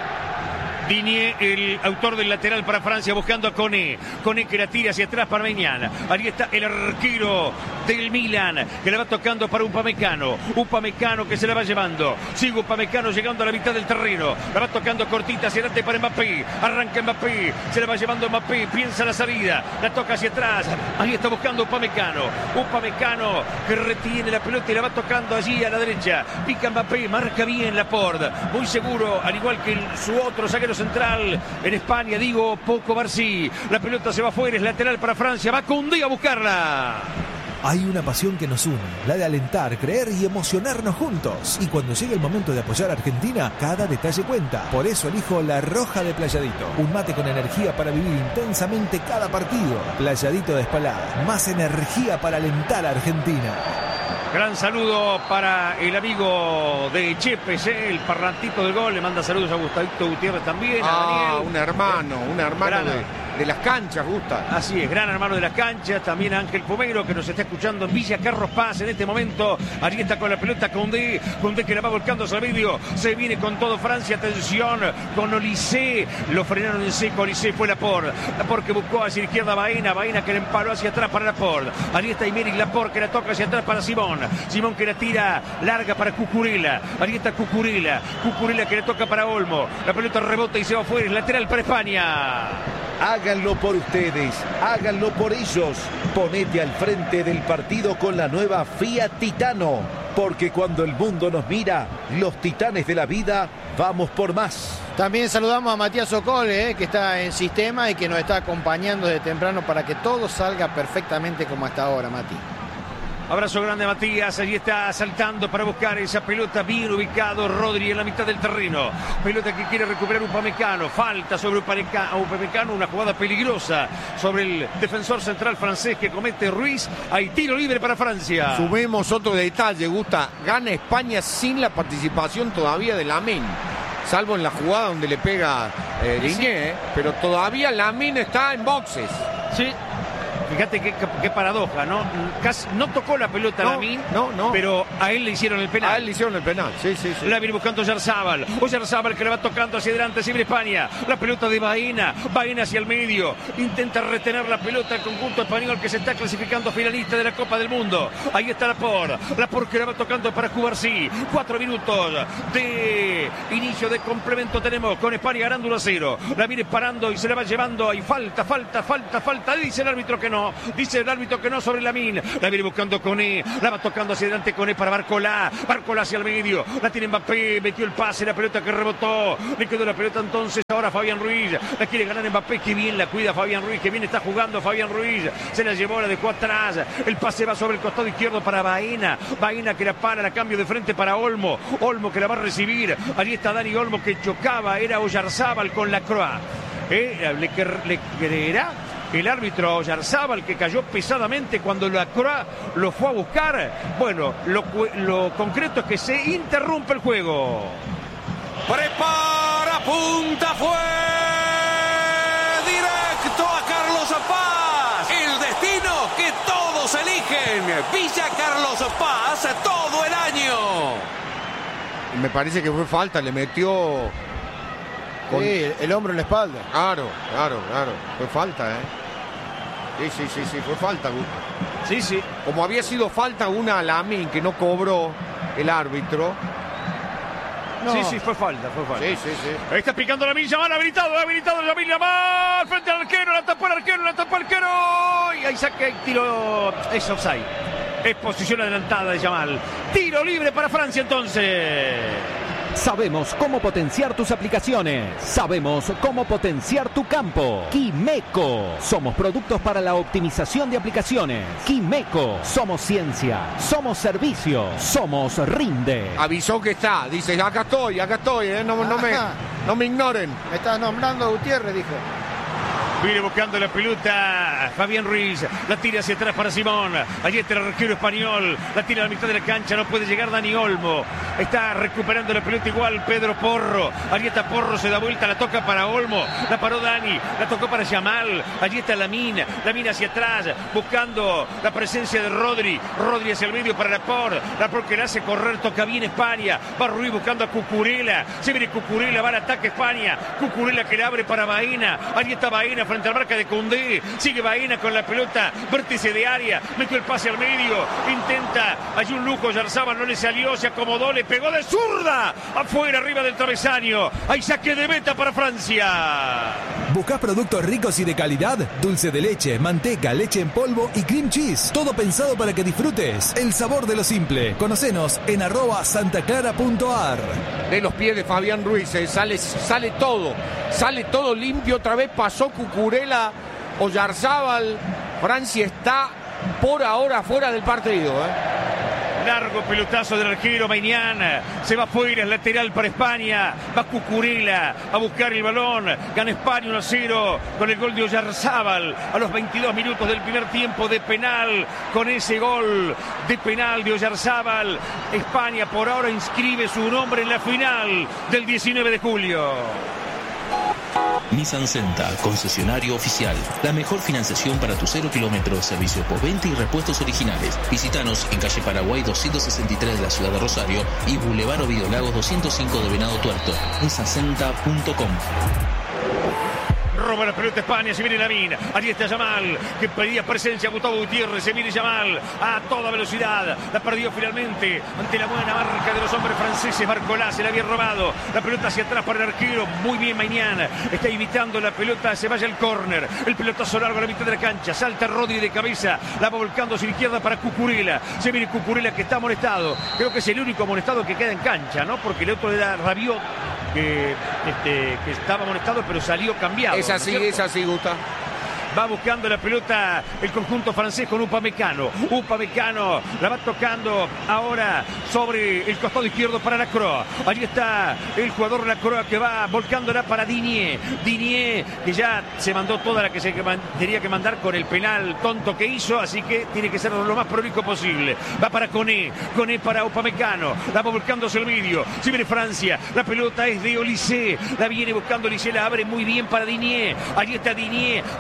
Digne, el autor del lateral para Francia, buscando a Koné. Koné que la tira hacia atrás para Mignan. Ahí está el arquero del Milan, que la va tocando para Upamecano. Upamecano que se la va llevando. Sigue Upamecano llegando a la mitad del terreno. La va tocando cortita hacia adelante para Mbappé. Arranca Mbappé. Se la va llevando Mbappé. Piensa la salida. La toca hacia atrás. Ahí está buscando Upamecano. Upamecano que retiene la pelota y la va tocando allí a la derecha. Pica Mbappé. Marca bien Laporte. Muy seguro, al igual que su otro zaguero central en España, digo, Poco Barcí. La pelota se va afuera, es lateral para Francia. Va Koundé a buscarla. Hay una pasión que nos une, la de alentar, creer y emocionarnos juntos. Y cuando llegue el momento de apoyar a Argentina, cada detalle cuenta. Por eso elijo La Roja de Playadito. Un mate con energía para vivir intensamente cada partido. Playadito de Espalada. Más energía para alentar a Argentina. Gran saludo para el amigo de Chepes, el parlantito del gol. Le manda saludos a Gustavito Gutiérrez también, a Daniel. Un hermano de las canchas, Gusta. Así es, gran hermano de las canchas. También a Ángel Pomero, que nos está escuchando en Villa Carlos Paz en este momento. Allí está con la pelota Koundé. Koundé que la va volcando hacia el medio. Se viene con todo Francia. Atención con Olise. Lo frenaron en seco. Olise fue Laporte. Laporte que buscó hacia la izquierda a Baena. Baena que le empaló hacia atrás para Laporte. Allí está Aymeric Laporte que la toca hacia atrás para Simón. Simón que la tira larga para Cucurella. Allí está Cucurella. Cucurella que le toca para Olmo. La pelota rebota y se va afuera. Es lateral para España. Háganlo por ustedes, háganlo por ellos. Ponete al frente del partido con la nueva Fiat Titano. Porque cuando el mundo nos mira, los titanes de la vida, vamos por más. También saludamos a Matías Ocole, que está en sistema y que nos está acompañando desde temprano para que todo salga perfectamente como hasta ahora, Mati. Abrazo grande, Matías. Allí está saltando para buscar esa pelota. Bien ubicado Rodri en la mitad del terreno. Pelota que quiere recuperar Upamecano. Falta sobre Upamecano. Una jugada peligrosa sobre el defensor central francés que comete Ruiz. Hay tiro libre para Francia. Sumemos otro detalle, Gusta. Gana España sin la participación todavía de Lamine. Salvo en la jugada donde le pega Digne, pero todavía Lamine está en boxes. Sí. Fíjate qué paradoja, ¿no? Casi no tocó la pelota Lamine, pero a él le hicieron el penal. A él le hicieron el penal, sí. La viene buscando Oyarzábal. Oyarzábal que la va tocando hacia adelante, se viene España. La pelota de Baena hacia el medio. Intenta retener la pelota el conjunto español que se está clasificando finalista de la Copa del Mundo. Ahí está Laporte que la va tocando para Cubarsí. 4 minutos de inicio de complemento tenemos con España ganando 1-0. La viene parando y se la va llevando. Hay falta. Dice el árbitro que no. Sobre Lamine. La viene buscando Koné. La va tocando hacia adelante Koné para Barcolá hacia el medio. La tiene Mbappé. Metió el pase. La pelota que rebotó. Le quedó la pelota entonces ahora Fabián Ruiz. La quiere ganar Mbappé. Qué bien la cuida Fabián Ruiz. Qué bien está jugando Fabián Ruiz. Se la llevó, la dejó atrás. El pase va sobre el costado izquierdo para Baena que la para, la cambio de frente para Olmo que la va a recibir. Allí está Dani Olmo que chocaba. Era Oyarzábal con la Croa. ¿Le creerá el árbitro a Oyarzábal que cayó pesadamente cuando la Croa lo fue a buscar? Bueno, lo concreto es que se interrumpe el juego. Prepara, punta, fue directo a Carlos Paz. El destino que todos eligen. Villa Carlos Paz todo el año. Me parece que fue falta, le metió sí, el hombro en la espalda. Claro. Fue falta, Sí, fue falta. Sí. Como había sido falta una a Lamine que no cobró el árbitro. No. Sí, fue falta. Sí. Está picando Lamine Yamal, habilitado Lamine Yamal, frente al arquero, la tapó el arquero, y ahí saca el tiro, es offside. Es posición adelantada de Yamal. Tiro libre para Francia entonces. Sabemos cómo potenciar tus aplicaciones. Sabemos cómo potenciar tu campo. Quimeco. Somos productos para la optimización de aplicaciones. Quimeco. Somos ciencia. Somos servicio. Somos Rinde. Avisó que está. Dice, acá estoy. No me ignoren. Me estás nombrando Gutiérrez, dijo. Viene buscando la pelota Fabián Ruiz, la tira hacia atrás para Simón. Allí está el arquero español, la tira a la mitad de la cancha, no puede llegar Dani Olmo. Está recuperando la pelota igual Pedro Porro. Allí está Porro, se da vuelta, la toca para Olmo, la paró Dani, la tocó para Yamal. Allí está Lamine hacia atrás, buscando la presencia de Rodri hacia el medio para Laporte que la hace correr, toca bien España. Va Ruiz buscando a Cucurella, se viene Cucurella, va al ataque España. Cucurella que la abre para Baena. Allí está Baena frente al marca de Koundé. Sigue Baena con la pelota, vértice de área, metió el pase al medio, intenta, hay un lujo, Oyarzábal no le salió, se acomodó, le pegó de zurda, afuera, arriba del travesaño. Hay saque de meta para Francia. ¿Buscás productos ricos y de calidad? Dulce de leche, manteca, leche en polvo y cream cheese. Todo pensado para que disfrutes el sabor de lo simple. Conocenos en @santaclara.ar. De los pies de Fabián Ruiz, sale todo limpio. Otra vez pasó Cucurella, Oyarzábal. Francia está por ahora fuera del partido. Largo pelotazo del arquero Maignan. Se va fuera, es lateral para España. Va Cucurella a buscar el balón. Gana España 1-0 con el gol de Oyarzábal a los 22 minutos del primer tiempo de penal. Con ese gol de penal de Oyarzábal, España por ahora inscribe su nombre en la final del 19 de julio. Nissan Senta, concesionario oficial. La mejor financiación para tu 0 kilómetros, servicio postventa y repuestos originales. Visítanos en calle Paraguay 263 de la ciudad de Rosario y Boulevard Ovidio Lagos 205 de Venado Tuerto. nissancenta.com. Roba la pelota España, se viene Lamine. Allí está Yamal, que pedía presencia a Gustavo Gutiérrez. Se viene Yamal a toda velocidad. La perdió finalmente ante la buena marca de los hombres franceses. Barcolá se la había robado. La pelota hacia atrás para el arquero. Muy bien Maignan. Está evitando la pelota. Se vaya el córner. El pelotazo largo a la mitad de la cancha. Salta Rodri de cabeza. La va volcando hacia la izquierda para Cucurella. Se viene Cucurella que está amonestado. Creo que es el único amonestado que queda en cancha, ¿no? Porque el otro era Rabiot, que estaba amonestado pero salió cambiado. Es así, Gusta. Va buscando la pelota el conjunto francés con Upamecano. Upamecano la va tocando ahora sobre el costado izquierdo para la Croa. Allí está el jugador de la Croa que va volcándola para Digne. Digne que ya se mandó toda la que se tenía que mandar con el penal tonto que hizo, así que tiene que ser lo más prolijo posible. Va para Koné para Upamecano. La va volcándose el medio. Si viene Francia, la pelota es de Olysée. La viene buscando Olysée, la abre muy bien para Digne. Allí está Digne, ataca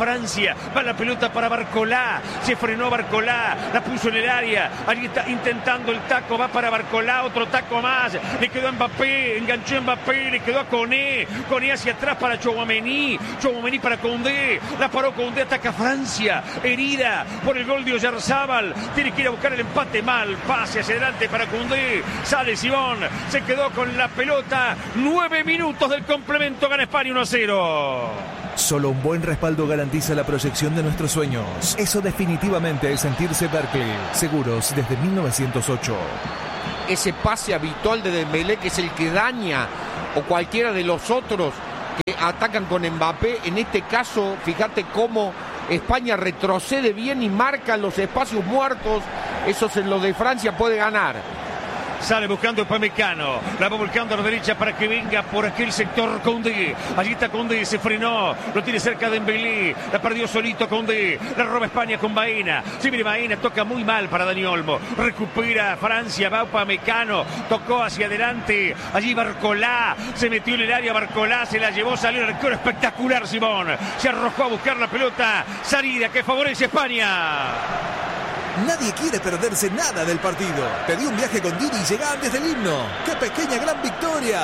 Francia. Va la pelota para Barcolá. Se frenó Barcolá. La puso en el área. Allí está intentando el taco. Va para Barcolá. Otro taco más. Le quedó a Mbappé. Enganchó a Mbappé. Le quedó a Koné. Koné hacia atrás para Chouameni. Chouameni para Koundé. La paró Koundé. Ataca Francia. Herida por el gol de Oyarzábal. Tiene que ir a buscar el empate. Mal. Pase hacia adelante para Koundé. Sale Simón. Se quedó con la pelota. 9 minutos del complemento. Gana España 1-0. Solo un buen respaldo garantiza la proyección de nuestros sueños. Eso definitivamente es sentirse Berkeley. Seguros desde 1908. Ese pase habitual de Dembélé, que es el que daña, o cualquiera de los otros que atacan con Mbappé. En este caso, fíjate cómo España retrocede bien y marca los espacios muertos. Esos en los de Francia puede ganar. Sale buscando Upamecano. La va volcando a la derecha para que venga por aquel sector Koundé. Allí está Koundé, se frenó. Lo tiene cerca de Dembélé. La perdió solito Koundé. La roba España con Baena. Se viene Baena, toca muy mal para Dani Olmo. Recupera Francia, va Upamecano. Tocó hacia adelante. Allí Barcolá. Se metió en el área Barcolá. Se la llevó, salió el arquero espectacular Simón. Se arrojó a buscar la pelota. Salida que favorece a España. Nadie quiere perderse nada del partido. Pedí un viaje con Didi y llegá antes del himno. ¡Qué pequeña gran victoria!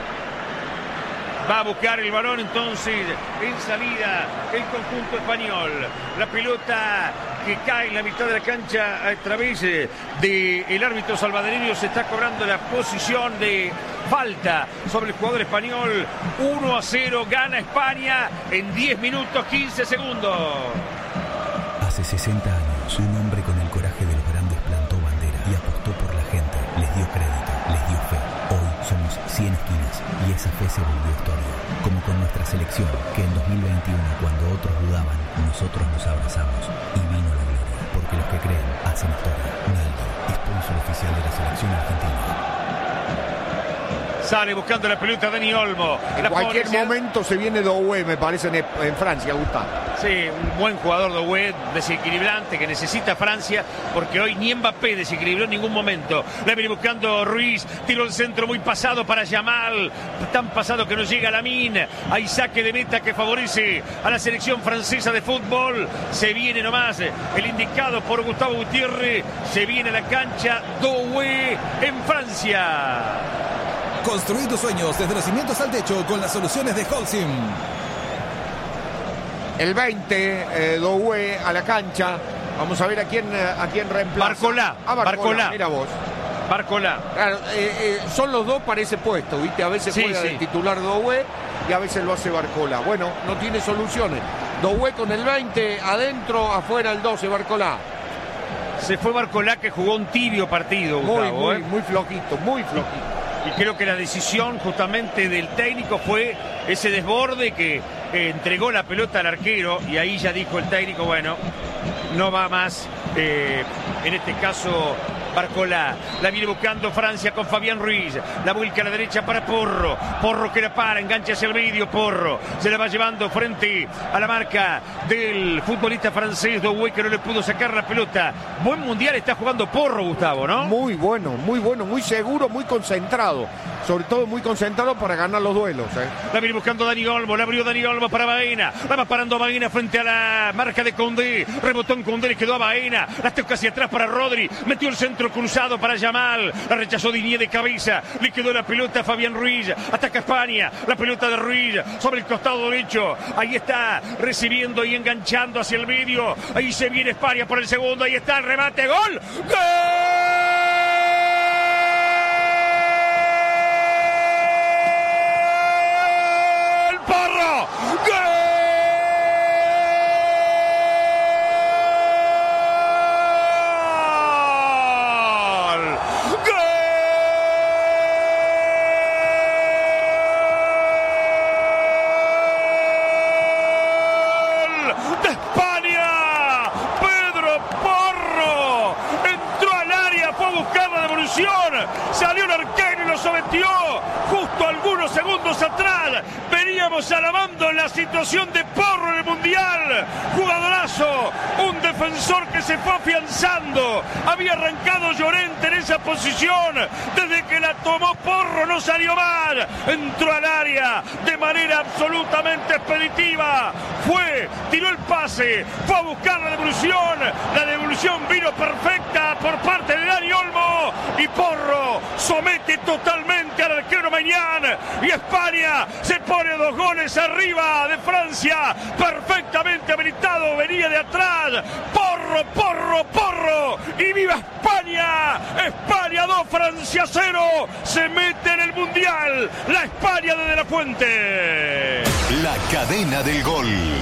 Va a buscar el balón entonces en salida el conjunto español. La pelota que cae en la mitad de la cancha a través del árbitro salvadoreño. Se está cobrando la posición de falta sobre el jugador español. 1-0 gana España en 10 minutos 15 segundos. Hace 60 años, un hombre con el coraje de los grandes plantó bandera y apostó por la gente, les dio crédito, les dio fe. Hoy somos 100 esquinas y esa fe se volvió historia. Como con nuestra selección, que en 2021, cuando otros dudaban, nosotros nos abrazamos y vino la gloria. Porque los que creen hacen historia. Naldo, sponsor oficial de la selección argentina. Sale buscando la pelota Dani Olmo. En cualquier momento se viene Doué, me parece, en Francia, Gustavo. Sí, un buen jugador Doué, desequilibrante, que necesita Francia, porque hoy ni Mbappé desequilibró en ningún momento. La viene buscando Ruiz, tiró el centro muy pasado para Yamal, tan pasado que no llega Lamine. Hay saque de meta que favorece a la selección francesa de fútbol. Se viene nomás el indicado por Gustavo Gutiérrez. Se viene a la cancha Doué en Francia. Construí tus sueños desde los cimientos al techo con las soluciones de Holcim. El 20, Doué a la cancha. Vamos a ver a quién reemplaza. Barcolá. Barcolá. Mira vos. Barcolá. Claro, son los dos para ese puesto, ¿viste? A veces juega de titular Doué y a veces lo hace Barcolá. Bueno, no tiene soluciones. Doué con el 20, adentro, afuera el 12, Barcolá. Se fue Barcolá, que jugó un tibio partido, Gustavo. Muy flojito, muy flojito. Y creo que la decisión justamente del técnico fue ese desborde que entregó la pelota al arquero, y ahí ya dijo el técnico, bueno, no va más, en este caso Barcolá. La viene buscando Francia con Fabián Ruiz. La vuelca a la derecha para Porro. Porro que la para, engancha hacia el medio. Porro se la va llevando frente a la marca del futbolista francés Doué, que no le pudo sacar la pelota. Buen mundial está jugando Porro, Gustavo, ¿no? Muy bueno, muy seguro, muy concentrado. Sobre todo muy concentrado para ganar los duelos. La viene buscando Dani Olmo. La abrió Dani Olmo para Baena. La va parando Baena frente a la marca de Koundé. Rebotó en Koundé, le quedó a Baena. La toca hacia atrás para Rodri. Metió el centro cruzado para Yamal. La rechazó Digne de cabeza. Le quedó la pelota a Fabián Ruiz. Ataca España. La pelota de Ruiz sobre el costado derecho. Ahí está recibiendo y enganchando hacia el medio. Ahí se viene España por el segundo. Ahí está el remate. ¡Gol! ¡Gol! unos segundos atrás veníamos alabando la situación de Porro en el Mundial. Jugadorazo, un defensor que se fue afianzando. Había arrancado Llorente en esa posición. Desde que la tomó Porro no salió mal. Entró al área de manera absolutamente expeditiva. Tiró el pase, fue a buscar la devolución. La devolución vino perfecta por parte de Dani Olmo. Y Porro somete totalmente al arquero Maignan. Y España se pone 2 goles arriba de Francia. Perfectamente habilitado, venía de atrás. Porro, Porro, Porro. Y viva España. España 2, Francia 0. Se mete en el Mundial. La España de la Fuente. La cadena del gol.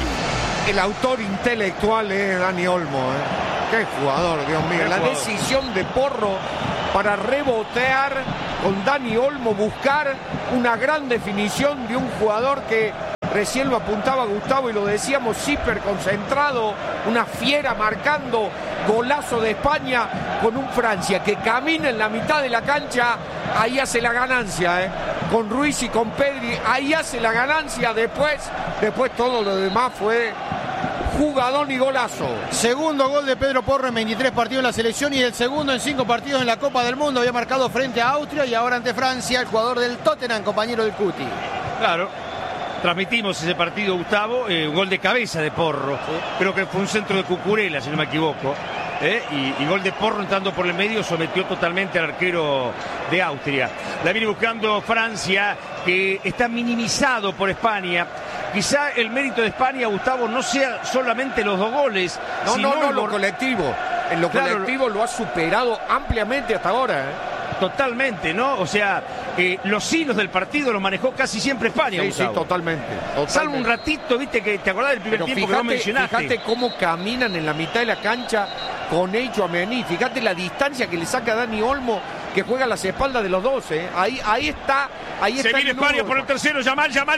El autor intelectual es Dani Olmo. Qué jugador, Dios mío. La decisión de Porro para rebotear con Dani Olmo, buscar una gran definición de un jugador que recién lo apuntaba Gustavo y lo decíamos, hiper concentrado, una fiera marcando, golazo de España con un Francia que camina en la mitad de la cancha, ahí hace la ganancia, con Ruiz y con Pedri, ahí hace la ganancia, después todo lo demás fue jugadón y golazo. Segundo gol de Pedro Porro en 23 partidos en la selección y el segundo en 5 partidos en la Copa del Mundo. Había marcado frente a Austria y ahora ante Francia, el jugador del Tottenham, compañero del Cuti. Claro, transmitimos ese partido, Gustavo, un gol de cabeza de Porro. Sí. Creo que fue un centro de Cucurella, si no me equivoco. Y gol de Porro entrando por el medio, sometió totalmente al arquero de Austria. La viene buscando Francia, que está minimizado por España. Quizá el mérito de España, Gustavo, no sea solamente los 2 goles. No, lo colectivo. En lo colectivo lo ha superado ampliamente hasta ahora. Totalmente, ¿no? O sea, los hilos del partido los manejó casi siempre España. Sí, Gustavo. Sí, totalmente. Salvo un ratito, viste, que te acordás del primer tiempo que no mencionaste. Fíjate cómo caminan en la mitad de la cancha con Tchouaméni. Fíjate la distancia que le saca a Dani Olmo, que juega a las espaldas de los dos. Ahí está. Se viene España por el tercero. Yamal, le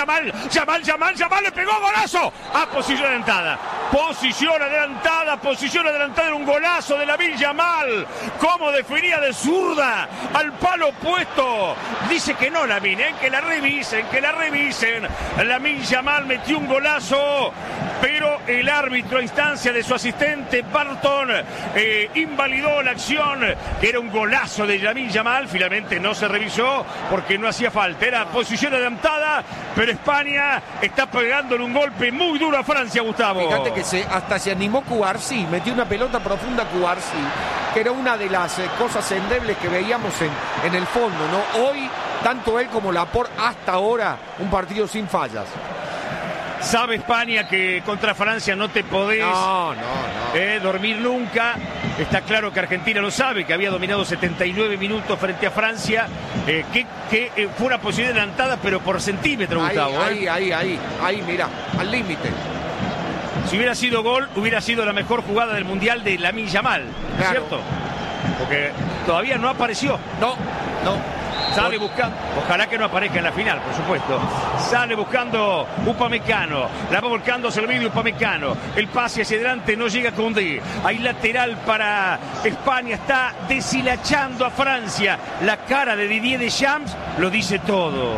pegó golazo. Posición adelantada. Posición adelantada en un golazo de Lamine Yamal. Cómo definía de zurda al palo opuesto. Dice que no, Lamine, que la revisen. Lamine Yamal metió un golazo, pero el árbitro a instancia de su asistente Barton invalidó la acción, que era un golazo de Lamine Yamal. Finalmente no se revisó porque no hacía falta, era posición adelantada, pero España está pegándole un golpe muy duro a Francia, Gustavo. Fíjate que hasta se animó Cubarsí, metió una pelota profunda Cubarsí, que era una de las cosas endebles que veíamos en el fondo, ¿no? Hoy, tanto él como Laporte, hasta ahora, un partido sin fallas. Sabe España que contra Francia no te podés dormir nunca. Está claro que Argentina lo sabe, que había dominado 79 minutos frente a Francia, que fue una posición adelantada, pero por centímetro, Gustavo. Ahí, mira, al límite. Si hubiera sido gol, hubiera sido la mejor jugada del Mundial de Lamine Yamal, claro. ¿Cierto? Porque todavía no apareció. No. Sale buscando, ojalá que no aparezca en la final, por supuesto. Sale buscando Upamecano, la va volcando hacia el medio Upamecano. El pase hacia adelante no llega Koundé. Hay lateral para España, está deshilachando a Francia. La cara de Didier Deschamps lo dice todo.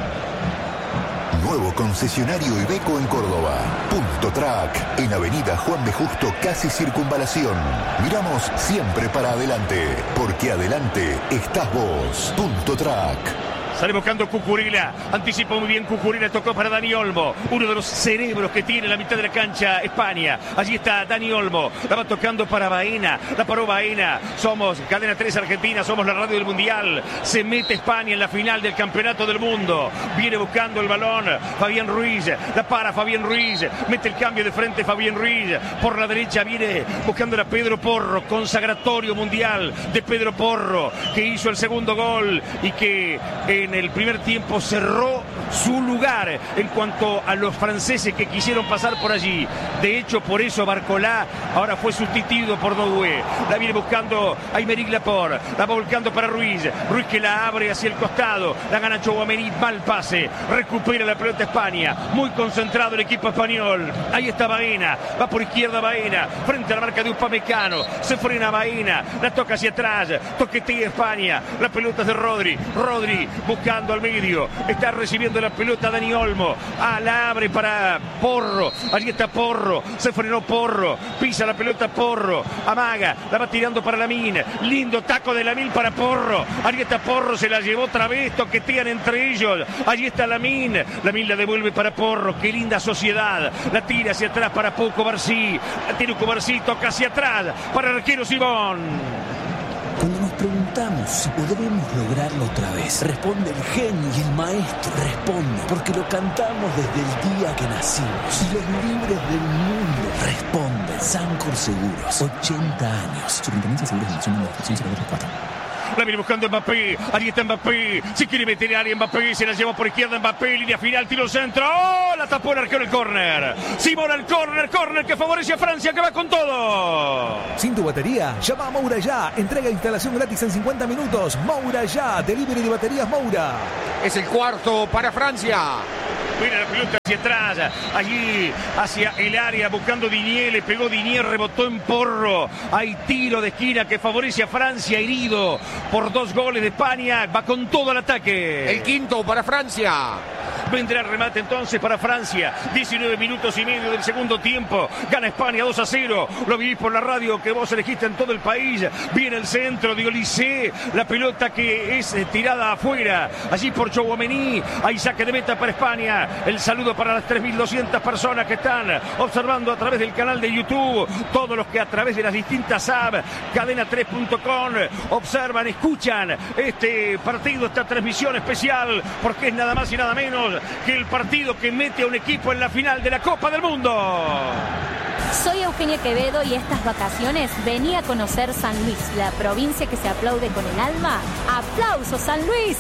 Nuevo concesionario Iveco en Córdoba. Punto Track, en Avenida Juan B. Justo, casi Circunvalación. Miramos siempre para adelante, porque adelante estás vos. Punto Track. Sale buscando Cucurella, anticipa muy bien Cucurella, tocó para Dani Olmo, uno de los cerebros que tiene la mitad de la cancha España. Allí está Dani Olmo, la va tocando para Baena, la paró Baena. Somos Cadena 3 Argentina, somos la radio del Mundial. Se mete España en la final del Campeonato del Mundo. Viene buscando el balón Fabián Ruiz, la para Fabián Ruiz, mete el cambio de frente Fabián Ruiz. Por la derecha viene buscándola Pedro Porro, consagratorio mundial de Pedro Porro, que hizo el segundo gol y que en el primer tiempo cerró su lugar en cuanto a los franceses que quisieron pasar por allí. De hecho, por eso Barcolá ahora fue sustituido por Doué. La viene buscando Aymeric Laporte, la va volcando para Ruiz, Ruiz que la abre hacia el costado, la gana Tchouaméni, mal pase, recupera la pelota España, muy concentrado el equipo español. Ahí está Baena, va por izquierda Baena, frente a la marca de Upamecano, se frena Baena, la toca hacia atrás, toquetea España, la pelota es de Rodri, Rodri buscando al medio, está recibiendo la pelota Dani Olmo, la abre para Porro, allí está Porro, se frenó Porro, pisa la pelota Porro, amaga, la va tirando para Lamín, lindo taco de Lamín para Porro, allí está Porro, se la llevó otra vez, toquetean entre ellos, allí está Lamín, Lamín la devuelve para Porro, qué linda sociedad, la tira hacia atrás para Pau Cubarsí, la tira Cubarsí, toca hacia atrás para el arquero Simón. Cuando nos preguntamos si podremos lograrlo otra vez, responde el genio y el maestro. Responde porque lo cantamos desde el día que nacimos. Y los libres del mundo responden. Sancor Seguros, 80 años. Superintendencia de Seguros de Nación de Administración 024. La viene buscando Mbappé, allí está Mbappé, si quiere meter área Mbappé, se la lleva por izquierda Mbappé, línea final, tiro centro, ¡oh! La tapó el arquero el córner. Simón al córner que favorece a Francia, que va con todo. Sin tu batería, llama a Moura ya, entrega e instalación gratis en 50 minutos. Moura ya, delivery de baterías Moura. Es el cuarto para Francia. Viene la pelota hacia atrás, allí hacia el área, buscando Digne, le pegó Digne, rebotó en Porro. Hay tiro de esquina que favorece a Francia, herido por 2 goles de España, va con todo el ataque. El quinto para Francia. Vendrá el remate entonces para Francia. 19 minutos y medio del segundo tiempo. Gana España 2-0. Lo vivís por la radio que vos elegiste en todo el país. Viene el centro de Olise. La pelota que es tirada afuera. Allí por Tchouaméni. Hay saque de meta para España. El saludo para las 3.200 personas que están observando a través del canal de YouTube. Todos los que a través de las distintas apps, cadena3.com, observan, escuchan este partido, esta transmisión especial, porque es nada más y nada menos que el partido que mete a un equipo en la final de la Copa del Mundo. Soy Eugenia Quevedo y estas vacaciones vení a conocer San Luis, la provincia que se aplaude con el alma. ¡Aplausos, San Luis!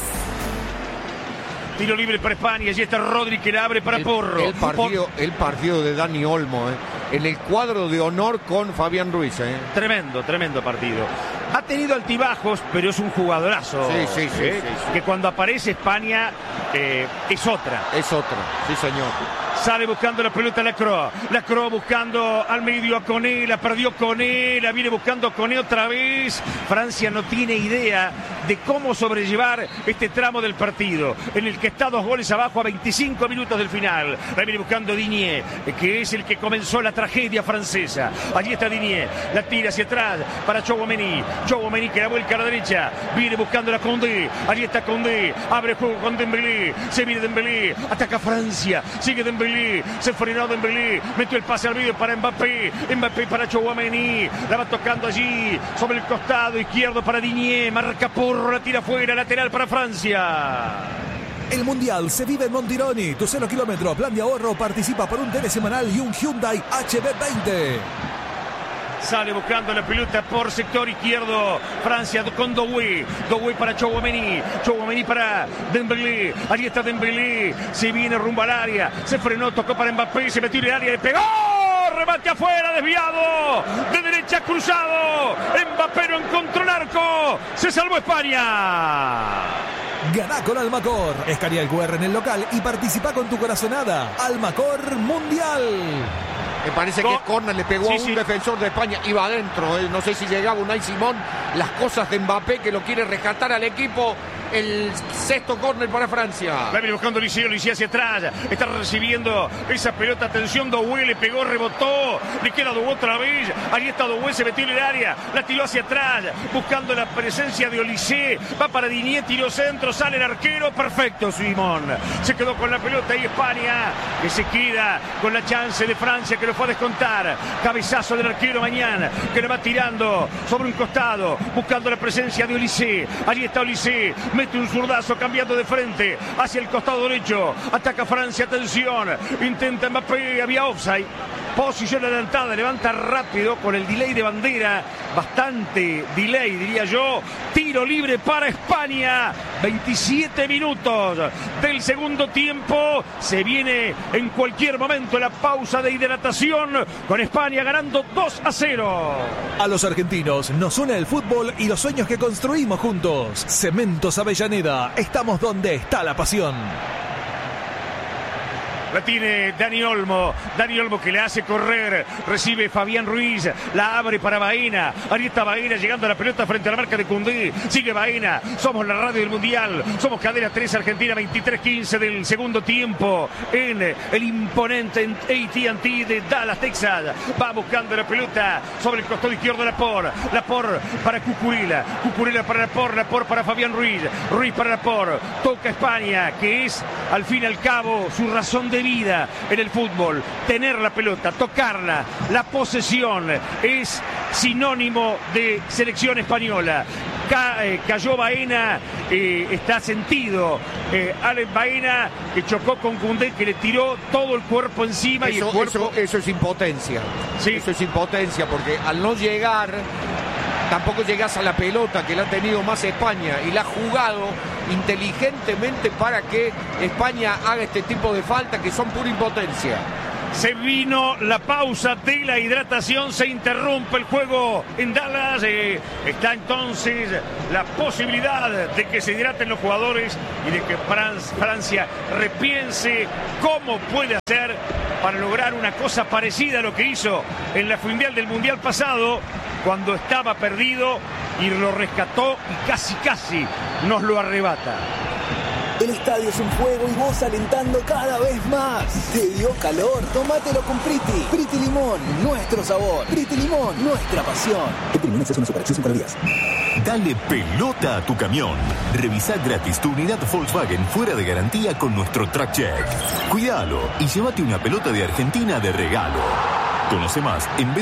Tiro libre para España, allí está Rodri que la abre para Porro. El partido de Dani Olmo, en el cuadro de honor con Fabián Ruiz. Tremendo partido. Ha tenido altibajos, pero es un jugadorazo. Sí. Que cuando aparece España es otra. Sí señor. Sale buscando la pelota Lacroix. Lacroix buscando al medio a Koné. La perdió Koné. La viene buscando Koné otra vez. Francia no tiene idea de cómo sobrellevar este tramo del partido, en el que está 2 goles abajo a 25 minutos del final. La viene buscando Digne, que es el que comenzó la tragedia francesa. Allí está Digne. La tira hacia atrás para Tchouaméni. Tchouaméni que la vuelca a la derecha. Viene buscando la Condé. Allí está Condé. Abre juego con Dembélé. Se viene Dembélé. Ataca Francia. Sigue Dembélé. Se frenó Dembélé, metió el pase al medio para Mbappé, Mbappé para Tchouaméni, la va tocando allí sobre el costado izquierdo para Digne, marca Porro, la tira fuera, lateral para Francia. El Mundial se vive en Montironi. Tu 0 kilómetro plan de ahorro participa por un tele semanal y un Hyundai HB20. Sale buscando la pelota por sector izquierdo Francia con Doué. Doué para Tchouaméni. Tchouaméni para Dembélé. Allí está Dembélé. Se viene rumbo al área. Se frenó, tocó para Mbappé. Se metió en el área. Le pegó. Remate afuera, desviado. De derecha cruzado. Mbappé no encontró el arco. Se salvó España. Ganá con Almacor. Escanea el QR en el local y participa con tu corazonada. Almacor Mundial. Me parece que el córner le pegó a un defensor de España. Iba adentro. No sé si llegaba Unai Simón. Las cosas de Mbappé que lo quiere rescatar al equipo. El sexto córner para Francia. La viene buscando Olise hacia atrás. Está recibiendo esa pelota. Atención, Doué le pegó, rebotó. Le queda Doué otra vez. Ahí está Doué, se metió en el área. La tiró hacia atrás. Buscando la presencia de Olise. Va para Digne, tiró centro. Sale el arquero. Perfecto, Simón. Se quedó con la pelota y España, que se queda con la chance de Francia, que lo fue a descontar. Cabezazo del arquero Mañana, que le va tirando sobre un costado. Buscando la presencia de Olise. Allí está Olise. Mete un zurdazo cambiando de frente hacia el costado derecho. Ataca Francia, atención. Intenta Mbappé, había offside. Posición adelantada, levanta rápido con el delay de bandera. Bastante delay, diría yo. Tiro libre para España. 27 minutos del segundo tiempo. Se viene en cualquier momento la pausa de hidratación con España ganando 2-0. A los argentinos nos une el fútbol y los sueños que construimos juntos. Cementos Avellaneda, estamos donde está la pasión. La tiene Dani Olmo que le hace correr, recibe Fabián Ruiz, la abre para Baena, ahí está Baena llegando a la pelota frente a la marca de Koundé, sigue Baena, somos la radio del Mundial, somos Cadena 3 Argentina, 23-15 del segundo tiempo en el imponente AT&T de Dallas, Texas, va buscando la pelota sobre el costado izquierdo Laporte para Cucurella para Laporte para Fabián Ruiz para Laporte, toca España, que es al fin y al cabo su razón de vida en el fútbol, tener la pelota, tocarla, la posesión es sinónimo de selección española. Cayó Baena, está sentido Alex Baena, que chocó con Koundé, que le tiró todo el cuerpo encima. Eso es impotencia. Sí. Eso es impotencia, porque al no llegar tampoco llegas a la pelota, que la ha tenido más España y la ha jugado inteligentemente para que España haga este tipo de faltas que son pura impotencia. Se vino la pausa de la hidratación, se interrumpe el juego en Dallas. Está entonces la posibilidad de que se hidraten los jugadores y de que Francia repiense cómo puede hacer para lograr una cosa parecida a lo que hizo en la final del Mundial pasado, cuando estaba perdido y lo rescató y casi nos lo arrebata. El estadio es un juego y vos alentando cada vez más. ¿Te dio calor? Tómatelo con Priti. Priti Limón, nuestro sabor. Priti Limón, nuestra pasión. Priti Limón es una superacción 5 días. Dale pelota a tu camión. Revisá gratis tu unidad Volkswagen fuera de garantía con nuestro Track Check. Cuídalo y llévate una pelota de Argentina de regalo. Conoce más en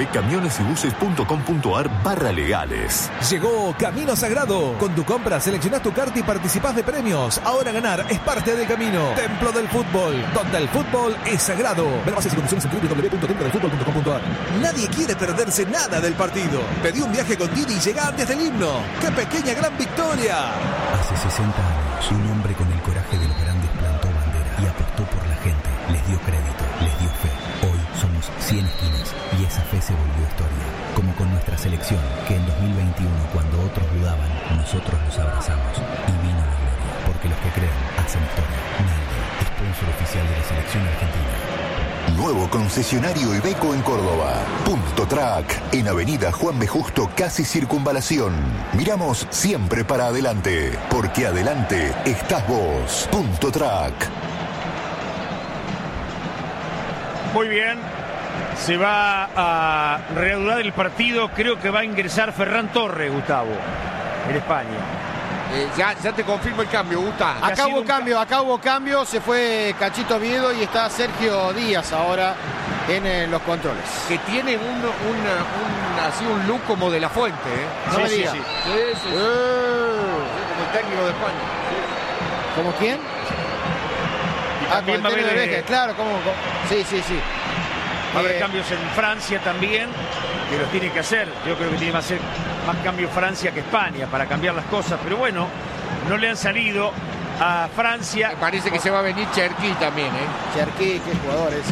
www.camionesybuses.com.ar/legales. Llegó Camino Sagrado. Con tu compra seleccionás tu carta y participás de premios. Ahora ganar es parte del camino. Templo del Fútbol, donde el fútbol es sagrado. Ver bases y condiciones en www.templodelfutbol.com.ar. Nadie quiere perderse nada del partido. Pedí un viaje con Didi y llega antes del himno. ¡Qué pequeña gran victoria! Hace 60 años, un hombre con el coraje de los grandes plantó bandera y apostó por la gente. Les dio crédito, les dio fe. Hoy somos 100 esquinas y esa fe se volvió historia. Como con nuestra selección, que en 2021, cuando otros dudaban, nosotros los abrazamos y vino la gloria. Porque los que creen hacen historia. Nalde, sponsor oficial de la selección argentina. Nuevo concesionario Iveco en Córdoba. Punto Track, en Avenida Juan B. Justo, casi Circunvalación. Miramos siempre para adelante, porque adelante estás vos. Punto Track. Muy bien, se va a reanudar el partido. Creo que va a ingresar Ferran Torres, Gustavo, en España. Ya te confirmo el cambio, Gustavo. Acá hubo cambio, se fue Cachito Oviedo y está Sergio Díaz ahora en los controles. Que tiene así un look como de La Fuente, ¿eh? No me digas. Sí. Como el técnico de España. ¿Como quién? También va a haber, claro, sí. Va a haber cambios en Francia también, que los tiene que hacer. Yo creo que tiene que hacer más cambios Francia que España para cambiar las cosas, pero bueno, no le han salido a Francia. Me parece que se va a venir Cherki también, ¿eh? Cherki, qué jugador es.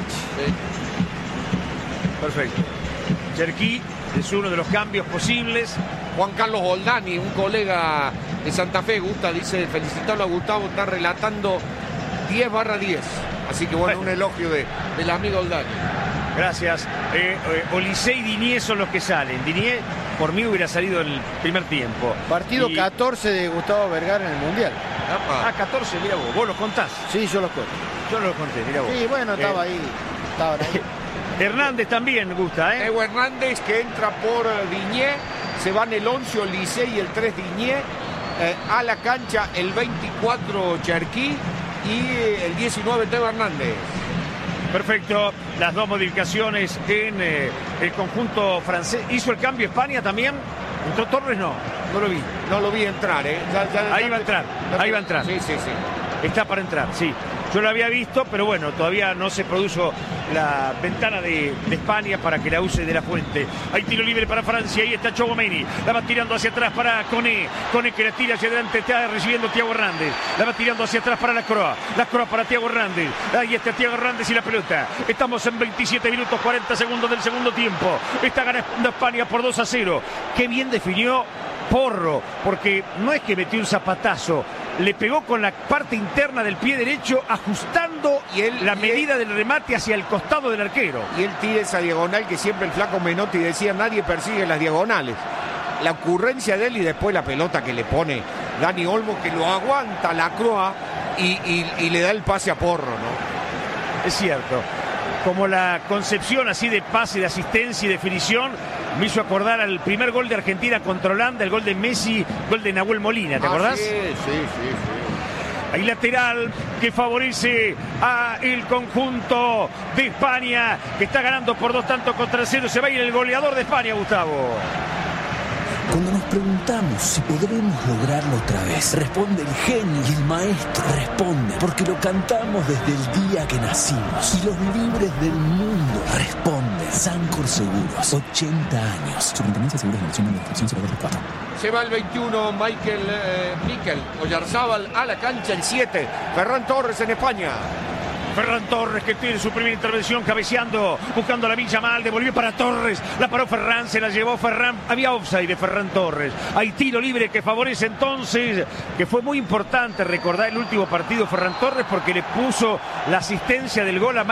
Perfecto. Cherki es uno de los cambios posibles. Juan Carlos Oldani, un colega de Santa Fe, dice, felicitarlo a Gustavo, está relatando 10/10. Así que bueno, un elogio del amigo Oldani. Gracias. Olise y Dinié son los que salen. Dinié, por mí, hubiera salido en el primer tiempo. Partido 14 de Gustavo Vergara en el Mundial. 14, mira vos los contás. Sí, yo los conté. Yo no los conté, mira vos. Sí, bueno, estaban ahí. Hernández también gusta, ¿eh? Evo Hernández, que entra por Dinié. Se van el 11 Olise y el 3 Dinié. A la cancha el 24 Cherki y el 19 Teo Hernández. Perfecto, las dos modificaciones en el conjunto francés. ¿Hizo el cambio España también? ¿Entró Torres? No lo vi. No lo vi entrar, ¿eh? Ahí va a entrar. Sí. Está para entrar, sí. Yo la había visto, pero bueno, todavía no se produjo la ventana de España para que la use de la fuente. Hay tiro libre para Francia, ahí está Tchouaméni, la va tirando hacia atrás para Koné que la tira hacia adelante, está recibiendo Thiago Hernández, la va tirando hacia atrás para Lacroix para Thiago Hernández, ahí está Thiago Hernández y la pelota. Estamos en 27 minutos 40 segundos del segundo tiempo, está ganando España por 2-0. Qué bien definió Porro, porque no es que metió un zapatazo, le pegó con la parte interna del pie derecho, ajustando la medida del remate hacia el costado del arquero. Y él tira esa diagonal que siempre el flaco Menotti decía, nadie persigue las diagonales. La ocurrencia de él y después la pelota que le pone Dani Olmo, que lo aguanta Lacroix y le da el pase a Porro, ¿no? Es cierto. Como la concepción así de pase, de asistencia y definición me hizo acordar al primer gol de Argentina contra Holanda, el gol de Messi, gol de Nahuel Molina, ¿te acordás? Sí. Hay lateral que favorece a el conjunto de España, que está ganando por 2-0. Se va a ir el goleador de España, Gustavo. Cuando nos preguntamos si podremos lograrlo otra vez, responde el genio y el maestro. Responde porque lo cantamos desde el día que nacimos. Y los libres del mundo responden. Sancor Seguros, 80 años. Superintendencia de Seguros de Nación de Inscripción 024. Se va el 21, Mikel Oyarzábal a la cancha, el 7, Ferran Torres en España. Ferran Torres, que tiene su primera intervención cabeceando, buscando la Villa Mal, devolvió para Torres, la paró Ferran, se la llevó Ferran, había offside de Ferran Torres. Hay tiro libre que favorece entonces, que fue muy importante recordar el último partido Ferran Torres porque le puso la asistencia del gol a